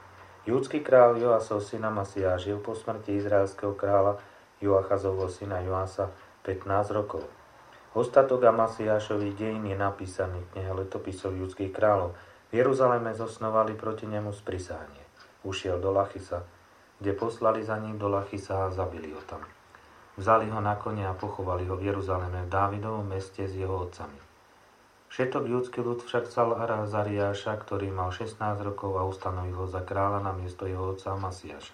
Júdsky kráľ Joasov syn Amasiáš žil po smrti izraelského kráľa Joachazovho syna Joasa pätnásť rokov. Ostatok Amasiášových dejín je napísaný v knihe letopisov judských kráľov. V Jeruzaleme zosnovali proti nemu sprisahanie. Ušiel do Lachisa, kde poslali za ním do Lachisa a zabili ho tam. Vzali ho na kone a pochovali ho v Jeruzaleme v Dávidovom meste s jeho otcami. Všetok judský ľud však vzal Azariáša, ktorý mal šestnásť rokov a ustanovil ho za kráľa na miesto jeho otca Amasiáša.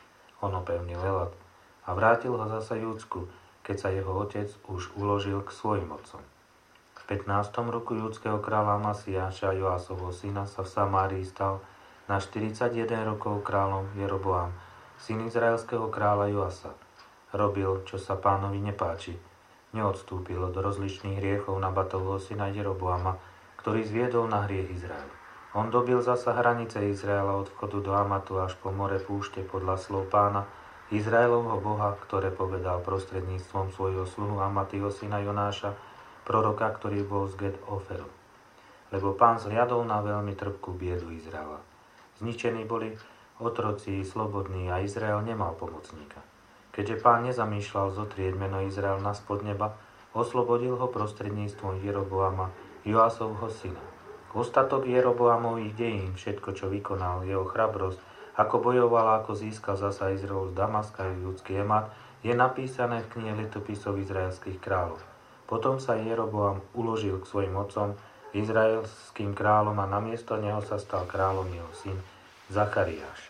On opevnil Elat a vrátil ho zasa Júdsku, keď sa jeho otec už uložil k svojim otcom. V pätnástom roku judského kráľa Amasiáša, Joasovho syna, sa v Samárii stal na štyridsaťjeden rokov kráľom Jeroboam, syn izraelského kráľa Joasa. Robil, čo sa Pánovi nepáči. Neodstúpil od rozličných hriechov Nabatovho syna Jeroboama, ktorý zviedol na hriech Izrael. On dobil zasa hranice Izraela od vchodu do Amatu až po more púšte podľa slov Pána, Izraelovho Boha, ktoré povedal prostredníctvom svojho sluhu Amatyho syna Jonáša, proroka, ktorý bol z Get Oferu. Lebo Pán zliadol na veľmi trpkú biedu Izraela. Zničení boli otroci slobodní a Izrael nemal pomocníka. Keďže Pán nezamýšľal zotrieť meno Izrael na spod neba, oslobodil ho prostredníctvom Jeroboama, Joasovho syna. Ostatok Jeroboamových dejín, všetko, čo vykonal, jeho chrabrosť, ako bojoval a ako získal zasa Izrael z Damaska a judský Emat, je napísané v knihe letopisov izraelských kráľov. Potom sa Jeroboam uložil k svojim otcom, izraelským kráľom, a namiesto neho sa stal kráľom jeho syn Zachariáš.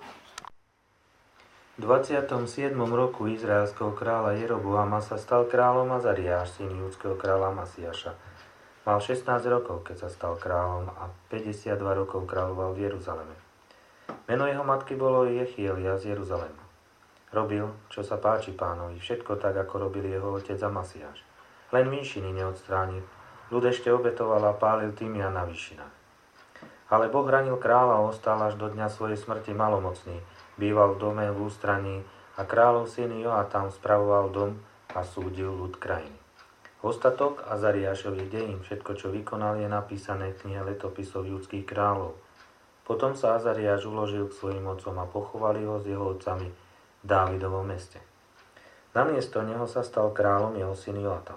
V dvadsiatom siedmom roku izraelského kráľa Jeroboama sa stal kráľom Azariáš, syn judského kráľa Amasiáša. Mal šestnásť rokov, keď sa stal kráľom, a päťdesiatdva rokov kráľoval v Jeruzaleme. Meno jeho matky bolo Jechielia z Jeruzalema. Robil, čo sa páči Pánovi, všetko tak, ako robil jeho otec Amasiáš. Len výšiny neodstránil. Ľud ešte obetoval a pálil tymian na výšinách. Ale Boh hranil kráľa a ostal až do dňa svojej smrti malomocný. Býval v dome v ústraní a kráľov syn Joatam spravoval dom a súdil ľud krajiny. Ostatok Azariášových dejín, všetko, čo vykonal, je napísané v knihe letopisov judských kráľov. Potom sa Azariáš uložil k svojim otcom a pochovali ho s jeho otcami v Dávidovom meste. Namiesto neho sa stal kráľom jeho syn Joatam.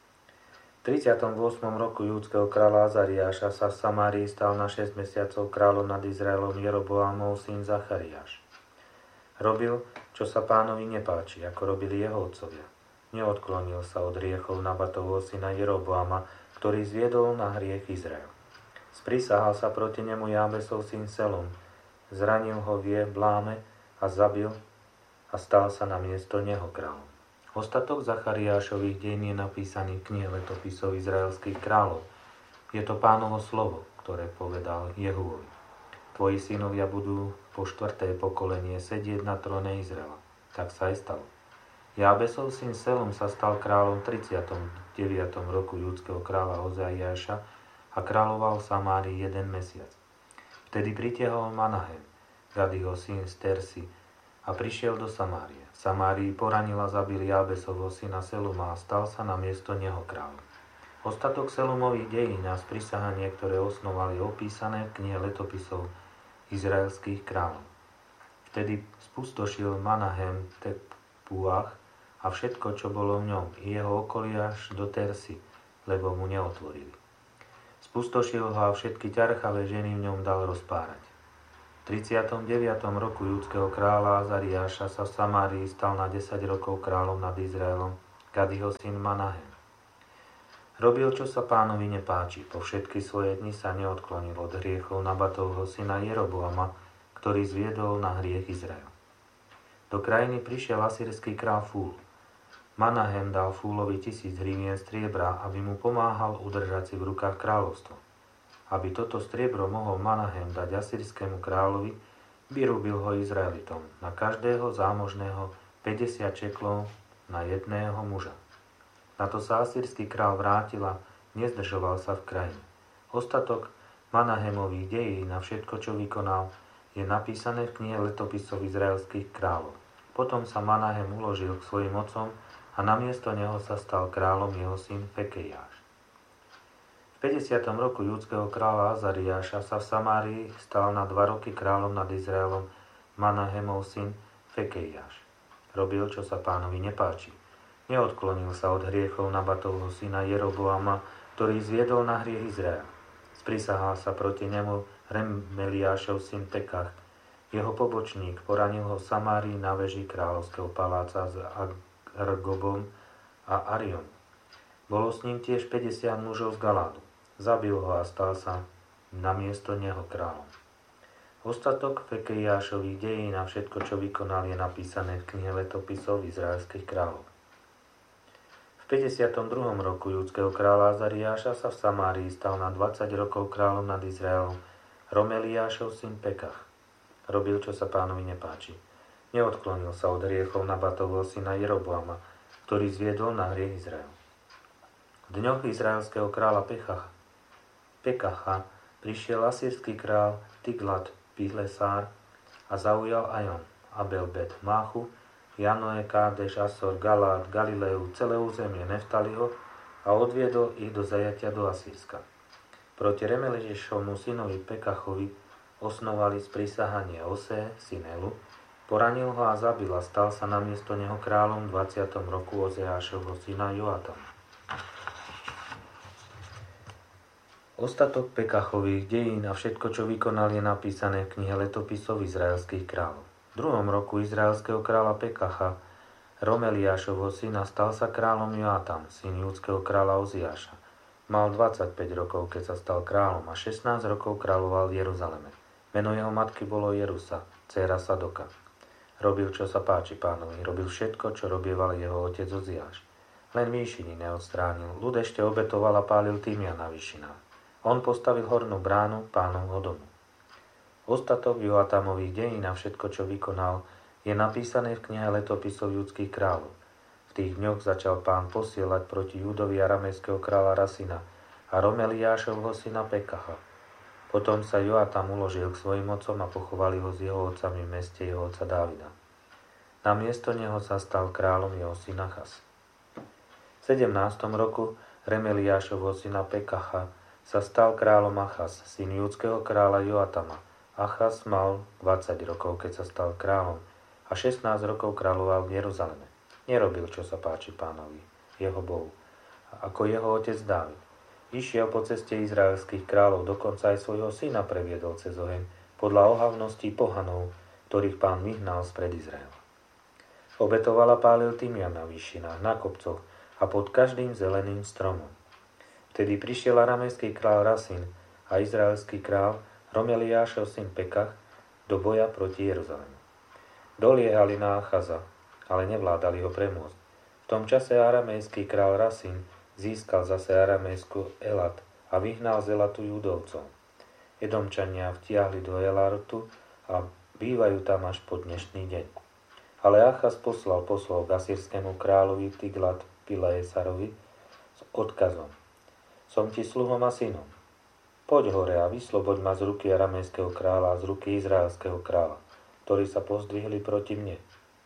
V tridsiatom ôsmom roku judského kráľa Azariáša sa v Samárii stal na šesť mesiacov kráľom nad Izraelom Jeroboamov syn Zachariáš. Robil, čo sa Pánovi nepáči, ako robili jeho otcovia. Neodklonil sa od hriechov Nabatovho syna Jeroboama, ktorý zviedol na hriech Izrael. Sprisahal sa proti nemu Jábesov syn Selum, zranil ho v Jebláme a zabil a stal sa na miesto neho kráľom. Ostatok Zachariášových dejín je napísaný v knihe letopisov izraelských kráľov. Je to Pánovo slovo, ktoré povedal Jehúovi. Tvoji synovia budú po štvrté pokolenie sedieť na tróne Izraela. Tak sa aj stalo. Jábesov syn Selum sa stal kráľom v tridsiatom deviatom roku judského kráľa Ozaiáša a kráľoval v Samárii jeden mesiac. Vtedy pritiahol Manahem, Gadiho syn z Tersi, a prišiel do Samárie. V Samárii poranil a zabil Jábesovho syna Seluma a stal sa na miesto neho kráľom. Ostatok Selumových dejín a sprisahanie, ktoré osnovali, opísané v knihe letopisov izraelských kráľov. Vtedy spustošil Manahem Tepuach a všetko, čo bolo v ňom, i jeho okolie až do Tersy, lebo mu neotvorili. Spustošil ho a všetky ťarchavé ženy v ňom dal rozpárať. tridsiatom deviatom roku judského kráľa Azariáša sa v Samárii stal na desať rokov kráľom nad Izraelom Gadiho syn Manahem. Robil, čo sa Pánovi nepáči, po všetky svoje dni sa neodklonil od hriechov Nabatovho syna Jeroboama, ktorý zviedol na hriech Izrael. Do krajiny prišiel asýrsky kráľ Fúl. Manahem dal Fúlovi tisíc hrivien striebra, aby mu pomáhal udržať si v rukách kráľovstvo. Aby toto striebro mohol Manahem dať asýrskému kráľovi, vyrubil ho Izraelitom, na každého zámožného päťdesiat šeklov na jedného muža. Na to sa asýrsky kráľ vrátil a nezdržoval sa v krajine. Ostatok Manahemových dejín a všetko, čo vykonal, je napísané v knihe letopisov izraelských kráľov. Potom sa Manahem uložil k svojim otcom a namiesto neho sa stal kráľom jeho syn Fekejáš. V päťdesiatom roku judského kráľa Azariáša sa v Samárii stal na dva roky kráľom nad Izraelom Manahemov syn Fekejáš. Robil, čo sa Pánovi nepáči. Neodklonil sa od hriechov Nabatovho syna Jeroboama, ktorý zviedol na hriech Izrael. Sprisahal sa proti nemu Remeliášov syn Pekach. Jeho pobočník poranil ho v Samárii na veži kráľovského paláca s Argobom a Ariom. Bolo s ním tiež päťdesiat mužov z Galádu. Zabil ho a stal sa namiesto neho kráľom. Ostatok Fekejášových dejín a všetko, čo vykonal, je napísané v knihe letopisov izraelských kráľov. V päťdesiatom druhom roku judského kráľa Azariáša sa v Samárii stal na dvadsať rokov kráľom nad Izraelom Romeliášov syn Pekach. Robil, čo sa Pánovi nepáči. Neodklonil sa od hriechov Nabatovho syna Jeroboama, ktorý zviedol na hriech Izrael. V dňoch izraelského kráľa Pechacha, Pekacha prišiel asýrsky král Tiglat Pilesár a zaujal Ajon, Abel Bet Máchu, Janoe, Kádeš, Asor, Galát, Galileu, celé územie Neftaliho a odviedol ich do zajatia do Asýrska. Proti Remeliešovmu synovi Pekachovi osnovali sprisahanie Osé, syn Elu, poranil ho a zabil a stal sa namiesto neho kráľom v dvadsiatom roku Ozeášovho syna Joatama. Ostatok Pekachových dejín a všetko, čo vykonal, je napísané v knihe letopisov izraelských kráľov. V druhom roku izraelského kráľa Pekacha, Romeliášovho syna, stal sa kráľom Joatam, syn judského kráľa Oziáša. Mal dvadsaťpäť rokov, keď sa stal kráľom, a šestnásť rokov kráľoval v Jeruzaleme. Meno jeho matky bolo Jerusa, dcéra Sadoka. Robil, čo sa páči Pánovi, robil všetko, čo robieval jeho otec Oziáš. Len výšiny neodstránil, ľud ešte obetoval a pálil týmia na výšinách. On postavil hornú bránu Pánovho domu. Ostatok Joatamových dejín a všetko, čo vykonal, je napísané v knihe letopisov judských kráľov. V tých dňoch začal Pán posielať proti Judovi aramejského kráľa Rasina a Romeliášovho syna Pekacha. Potom sa Joatam uložil k svojim otcom a pochovali ho s jeho otcami v meste jeho otca Dávida. Namiesto neho sa stal kráľom jeho syn Achaz. V sedemnástom roku Remeliášovho syna Pekacha sa stal kráľom Achaz, syn judského kráľa Joatama. Achaz mal dvadsať rokov, keď sa stal kráľom, a šestnásť rokov kráľoval v Jeruzaleme. Nerobil, čo sa páči Pánovi, jeho Bohu, ako jeho otec Dávid. Išiel po ceste izraelských kráľov, dokonca aj svojho syna previedol cez oheň, podľa ohavností pohanov, ktorých Pán vyhnal spred Izraela. Obetoval a pálil tymian na výšinách, na kopcoch a pod každým zeleným stromom. Vtedy prišiel aramejský kráľ Rasin a izraelský kráľ Romeliášov syn Pekach do boja proti Jeruzalemu. Doliehali na Achaza, ale nevládali ho premôcť. V tom čase aramejský kráľ Rasin získal zase aramejskú Elat a vyhnal z Elatu Judovcov. Edomčania vtiahli do Elatu a bývajú tam až po dnešný deň. Ale Achaz poslal poslov k asýrskému kráľovi Tiglat Pilesarovi s odkazom: Som ti sluhom a synom. Poď hore a vysloboď ma z ruky aramejského kráľa a z ruky izraelského kráľa, ktorí sa pozdvihli proti mne.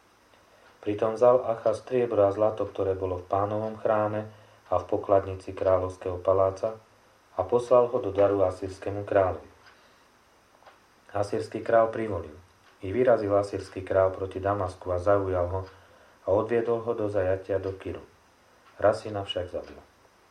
Pritom vzal Achaz striebro a zlato, ktoré bolo v Pánovom chráme a v pokladnici kráľovského paláca, a poslal ho do daru asýrskému kráľovi. Asýrsky kráľ privolil. I vyrazil asýrsky kráľ proti Damasku a zaujal ho a odviedol ho do zajatia do Kiru. Rasina však zabil.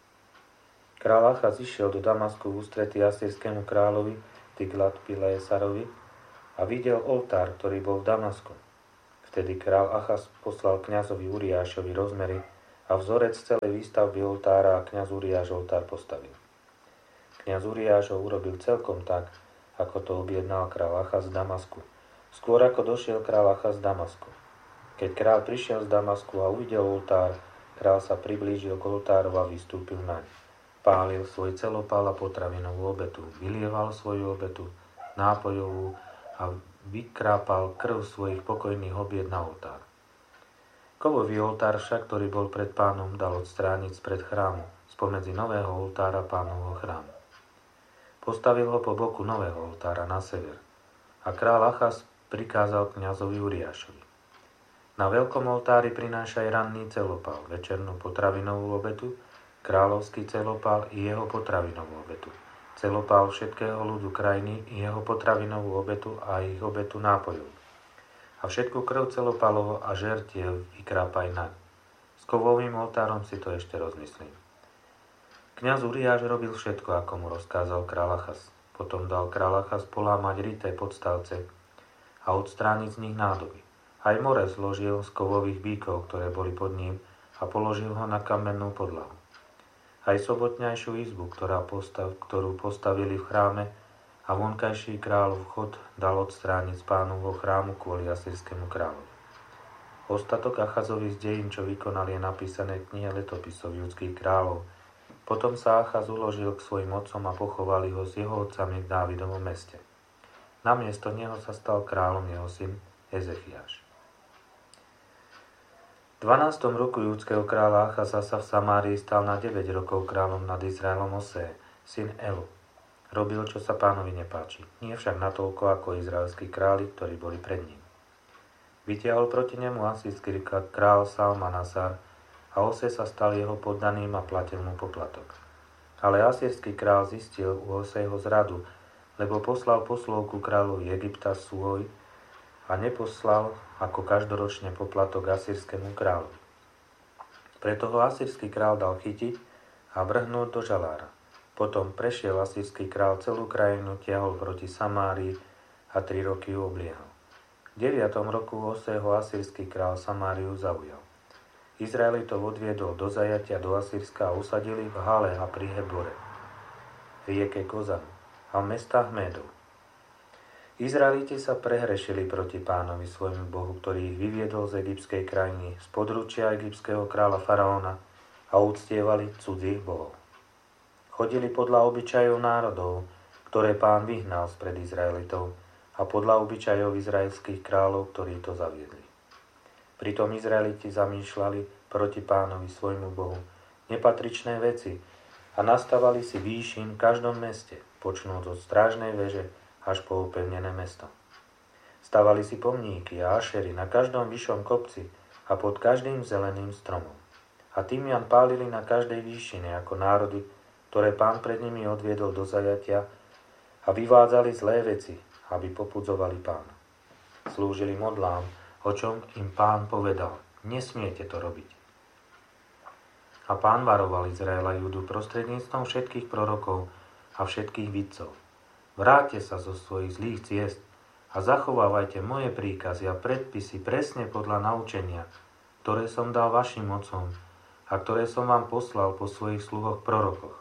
Kráľ Achaz išiel do Damasku v ústretí asýrskému kráľovi Tiglat Pilesarovi a a videl oltár, ktorý bol v Damasku. Vtedy král Achaz poslal kňazovi Uriášovi rozmery a vzorec celej výstavby oltára a kňaz Uriáš oltár postavil. Kňaz Uriáš ho urobil celkom tak, ako to objednal král Achaz z Damasku. Skôr ako došiel král Achaz z Damasku. Keď král prišiel z Damasku a uvidel oltár, král sa priblížil k oltáru a vystúpil naň. Pálil svoj celopál a potravinovú obetu, vylieval svoju obetu, nápojovú a vykrápal krv svojich pokojných obied na oltár. Kovový oltár však, ktorý bol pred pánom, dal odstrániť spred chrámu, spomedzi nového oltára pánovho chrámu. Postavil ho po boku nového oltára na sever a kráľ Achaz prikázal kňazovi Uriášovi: na veľkom oltári prinášaj ranný celopál, večernú potravinovú obetu, kráľovský celopál i jeho potravinovú obetu, celopál všetkého ľudu krajiny i jeho potravinovú obetu a ich obetu nápojov. A všetku krv celopálovo a žertiev vykrápaj naň. S kovovým oltárom si to ešte rozmyslím. Kňaz Uriáš robil všetko, ako mu rozkázal kráľ Achaz. Potom dal kráľ Achaz polámať rité podstavce a odstrániť z nich nádoby. Aj more zložil z kovových bíkov, ktoré boli pod ním, a položil ho na kamennú podlahu. Aj sobotňajšiu izbu, ktorá postav, ktorú postavili v chráme, a vonkajší kráľov vchod dal odstrániť z pánovho chrámu kvôli asýrskému kráľovi. Ostatok Achazových dejín, čo vykonal, je napísané v knihe letopisov judských kráľov. Potom sa Achaz uložil k svojim otcom a pochovali ho s jeho otcami v Dávidovom meste. Namiesto neho sa stal kráľom jeho syn Ezechiáš. V dvanástom roku judského kráľa Achaza sa v Samárii stal na deväť rokov kráľom nad Izraelom Osé, syn Elu. Robil, čo sa pánovi nepáči, nie však natoľko ako izraelskí králi, ktorí boli pred ním. Vytiahol proti nemu asýrsky král Salmanasar a Osé sa stal jeho poddaným a platil mu poplatok. Ale asýrsky král zistil u Osého zradu, lebo poslal poslov ku kráľovi Egypta svoj a neposlal ako každoročne poplatok asýrskému kráľovi. Preto ho asýrsky král dal chytiť a vrhnúť do žalára. Potom prešiel asýrsky král celú krajinu, tiahol proti Samárii a tri roky ju obliehal. V deviatom roku Osého asýrsky král Samáriu zaujal. Izraelitov odviedol do zajatia do Asýrska a usadili v Hale a pri Hebore, rieke Kozanu a v mestách Médov. Izraeliti sa prehrešili proti pánovi svojmu Bohu, ktorý ich vyviedol z egyptskej krajiny, z područia egyptského kráľa faraóna, a uctievali cudzích bohov. Chodili podľa obyčajov národov, ktoré pán vyhnal spred Izraelitov, a podľa obyčajov izraelských kráľov, ktorí to zaviedli. Pritom Izraeliti zamýšľali proti pánovi svojmu Bohu nepatričné veci a nastavali si výšin v každom meste, počnúc od strážnej veže až po upevnené mesto. Stavali si pomníky a ašery na každom vyššom kopci a pod každým zeleným stromom. A týmian pálili na každej výšine ako národy, ktoré pán pred nimi odviedol do zajatia, a vyvádzali zlé veci, aby popudzovali pána. Slúžili modlám, o čom im pán povedal: nesmiete to robiť. A pán varoval Izraela Judu prostredníctvom všetkých prorokov a všetkých vidcov: vráťte sa zo svojich zlých ciest a zachovávajte moje príkazy a predpisy presne podľa naučenia, ktoré som dal vašim otcom a ktoré som vám poslal po svojich sluhoch prorokoch.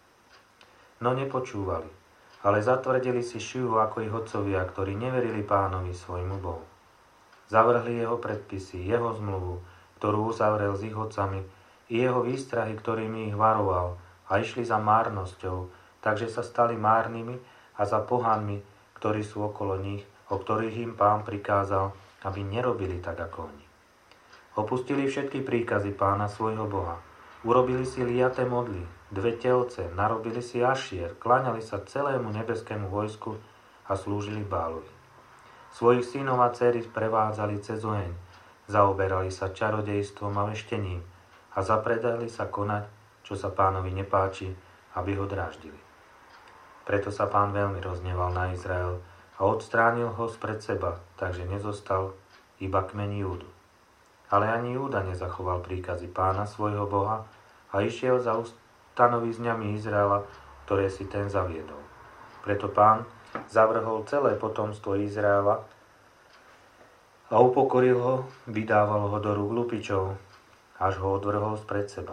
No nepočúvali, ale zatvrdili si šiu ako ich otcovia, ktorí neverili pánovi svojmu Bohu. Zavrhli jeho predpisy, jeho zmluvu, ktorú uzavrel s ich otcami, i jeho výstrahy, ktorými ich varoval, a išli za márnosťou, takže sa stali márnymi, a za pohanmi, ktorí sú okolo nich, o ktorých im pán prikázal, aby nerobili tak ako oni. Opustili všetky príkazy pána svojho Boha. Urobili si liaté modly, dve telce, narobili si ašier, kláňali sa celému nebeskému vojsku a slúžili Bálovi. Svojich synov a dcery prevádzali cez oheň, zaoberali sa čarodejstvom a veštením a zapredali sa konať, čo sa pánovi nepáči, aby ho dráždili. Preto sa pán veľmi rozneval na Izrael a odstránil ho spred seba, takže nezostal iba kmeň Júdu. Ale ani Júda nezachoval príkazy pána svojho Boha a išiel za ustanovizňami Izraela, ktoré si ten zaviedol. Preto pán Zavrhol celé potomstvo Izraela a upokoril ho, vydával ho do rúk lupičov, až ho odvrhol spred seba.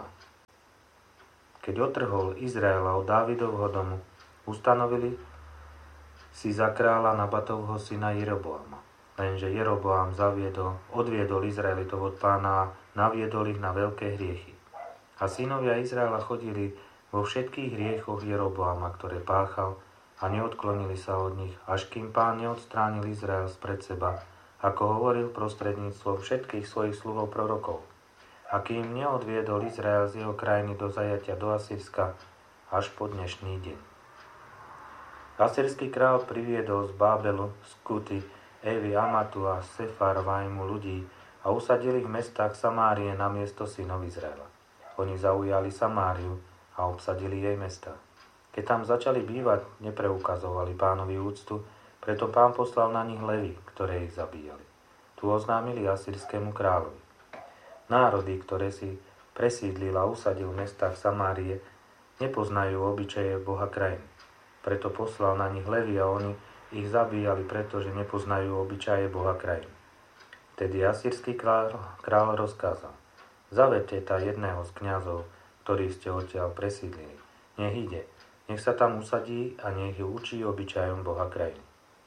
Keď otrhol Izraela od Dávidovho domu, ustanovili si za kráľa Nabatovho syna Jeroboama. Lenže Jeroboam zaviedol, odviedol Izraelitov od Pána a naviedol ich na veľké hriechy. A synovia Izraela chodili vo všetkých hriechoch Jeroboama, ktoré páchal, a neodklonili sa od nich, až kým Pán neodstránil Izrael spred seba, ako hovoril prostredníctvom všetkých svojich sluhov prorokov. A kým neodviedol Izrael z jeho krajiny do zajatia do Asyrska až po dnešný deň. Asýrsky král priviedol z Bábelu, z Kuty, Evy, Amatu a Sefarvajmu ľudí a usadil ich v mestách Samárie namiesto synov Izraela. Oni zaujali Samáriu a obsadili jej mesta. Keď tam začali bývať, nepreukazovali Pánovi úctu, preto Pán poslal na nich levy, ktoré ich zabíjali. Tu oznámili asýrskému kráľovi. Národy, ktoré si presídlil a usadil v mestách Samárie, nepoznajú obyčaje Boha krajiny. Preto poslal na nich levy a oni ich zabíjali, pretože nepoznajú obyčaje Boha krajiny. Tedy asýrsky kráľ, kráľ rozkázal: Zavedte tá jedného z kňazov, ktorý ste odtiaľ presídlili. Nech ide, nech sa tam usadí a nech ju učí obyčajom Boha krajiny.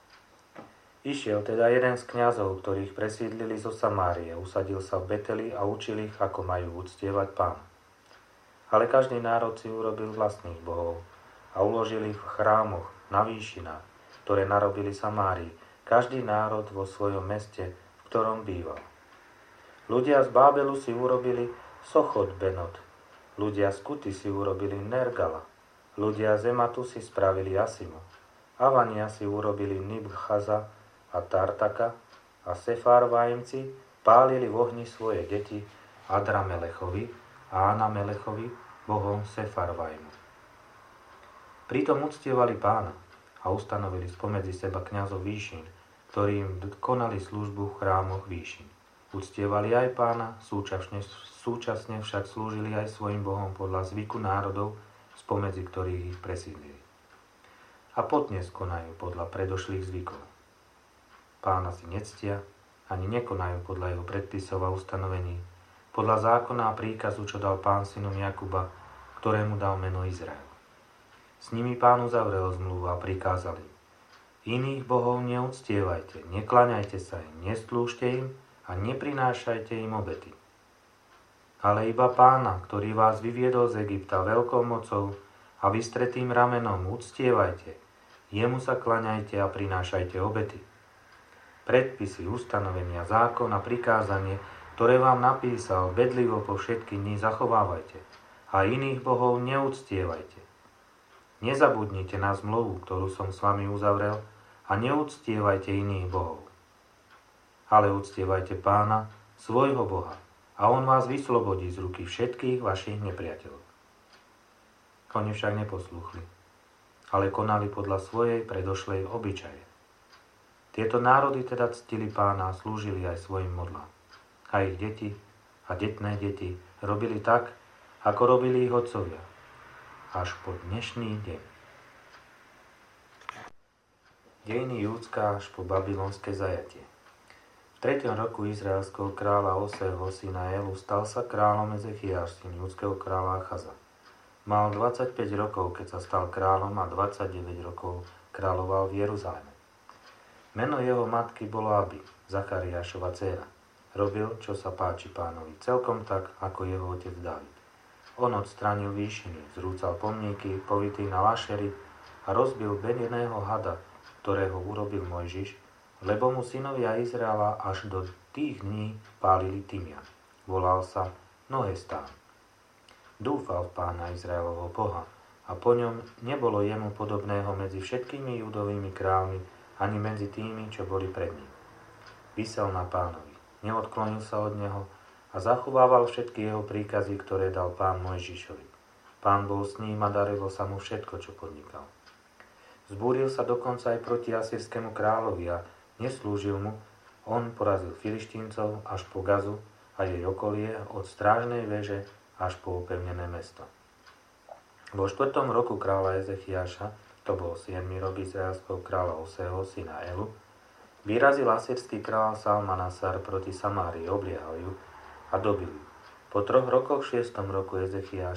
Išiel teda jeden z kňazov, ktorých presídlili zo Samárie, usadil sa v Beteli a učil ich, ako majú uctievať Pána. Ale každý národ si urobil vlastných bohov a uložil ich v chrámoch, na výšinách, ktoré narobili Samárii, každý národ vo svojom meste, v ktorom býval. Ľudia z Bábelu si urobili Sochot Benot, ľudia z Kuty si urobili Nergala, ľudia z Ematu si spravili Asimu, Avania si urobili Nibchaza a Tartaka a Sefarvajmci pálili v ohni svoje deti Adramelechovi a Anamelechovi, bohom Sefarvajmu. Pritom uctievali Pána a ustanovili spomedzi seba kňazov výšin, ktorí im konali službu v chrámoch výšin. Uctievali aj Pána, súčasne, súčasne však slúžili aj svojim bohom podľa zvyku národov, spomedzi ktorých ich presídlili. A podnes konajú podľa predošlých zvykov. Pána si nectia, ani nekonajú podľa jeho predpisov a ustanovení, podľa zákona a príkazu, čo dal Pán synom Jakuba, ktorému dal meno Izrael. S nimi Pán uzavrel zmluvu a prikázal im: Iných bohov neuctievajte, nekláňajte sa im, neslúžte im a neprinášajte im obety. Ale iba Pána, ktorý vás vyviedol z Egypta veľkou mocou a vystretým ramenom, uctievajte, jemu sa klaňajte a prinášajte obety. Predpisy, ustanovenia, zákon a prikázanie, ktoré vám napísal, bedlivo po všetky dni zachovávajte a iných bohov neuctievajte. Nezabudnite na zmluvu, ktorú som s vami uzavrel, a neúctievajte iných bohov. Ale uctievajte Pána, svojho Boha, a on vás vyslobodí z ruky všetkých vašich nepriateľov. Oni však neposlúchli, ale konali podľa svojej predošlej obyčaje. Tieto národy teda ctili Pána a slúžili aj svojim modlám. A ich deti a detné deti robili tak, ako robili ich otcovia, až po dnešný deň. Dejiny Júdska až po babylonské zajatie. V treťom roku izraelského kráľa Oseho syna Elu stal sa kráľom Ezechiáš, syn júdskeho kráľa Achaza. Mal dvadsaťpäť rokov, keď sa stal kráľom, a dvadsaťdeväť rokov kráľoval v Jeruzaleme. Meno jeho matky bolo Abi, Zachariášova dcéra. Robil, čo sa páči Pánovi, celkom tak, ako jeho otec Dávid. On odstránil výšiny, zrúcal pomníky, povitý na lašery, a rozbil beneného hada, ktorého urobil Mojžiš, lebo mu synovia Izraela až do tých dní pálili tymian. Volal sa Nohestán. Dúfal v Pána Izraelovho Boha a po ňom nebolo jemu podobného medzi všetkými judovými kráľmi ani medzi tými, čo boli pred ním. Visel na Pánovi, neodklonil sa od neho a zachovával všetky jeho príkazy, ktoré dal Pán Mojžišovi. Pán bol s ním a darilo sa mu všetko, čo podnikal. Zbúril sa dokonca aj proti asýrskému kráľovi a neslúžil mu. On porazil Filištíncov až po Gazu a jej okolie, od strážnej veže až po opevnené mesto. Vo štvrtom roku kráľa Ezechiáša to bol siedmy rok izraelského kráľa Oseho, syna Elu, vyrazil asýrsky kráľ Salmanasar proti Samárii, obliehal ju a dobil ju. Po troch rokoch v šiestom roku Ezechiáša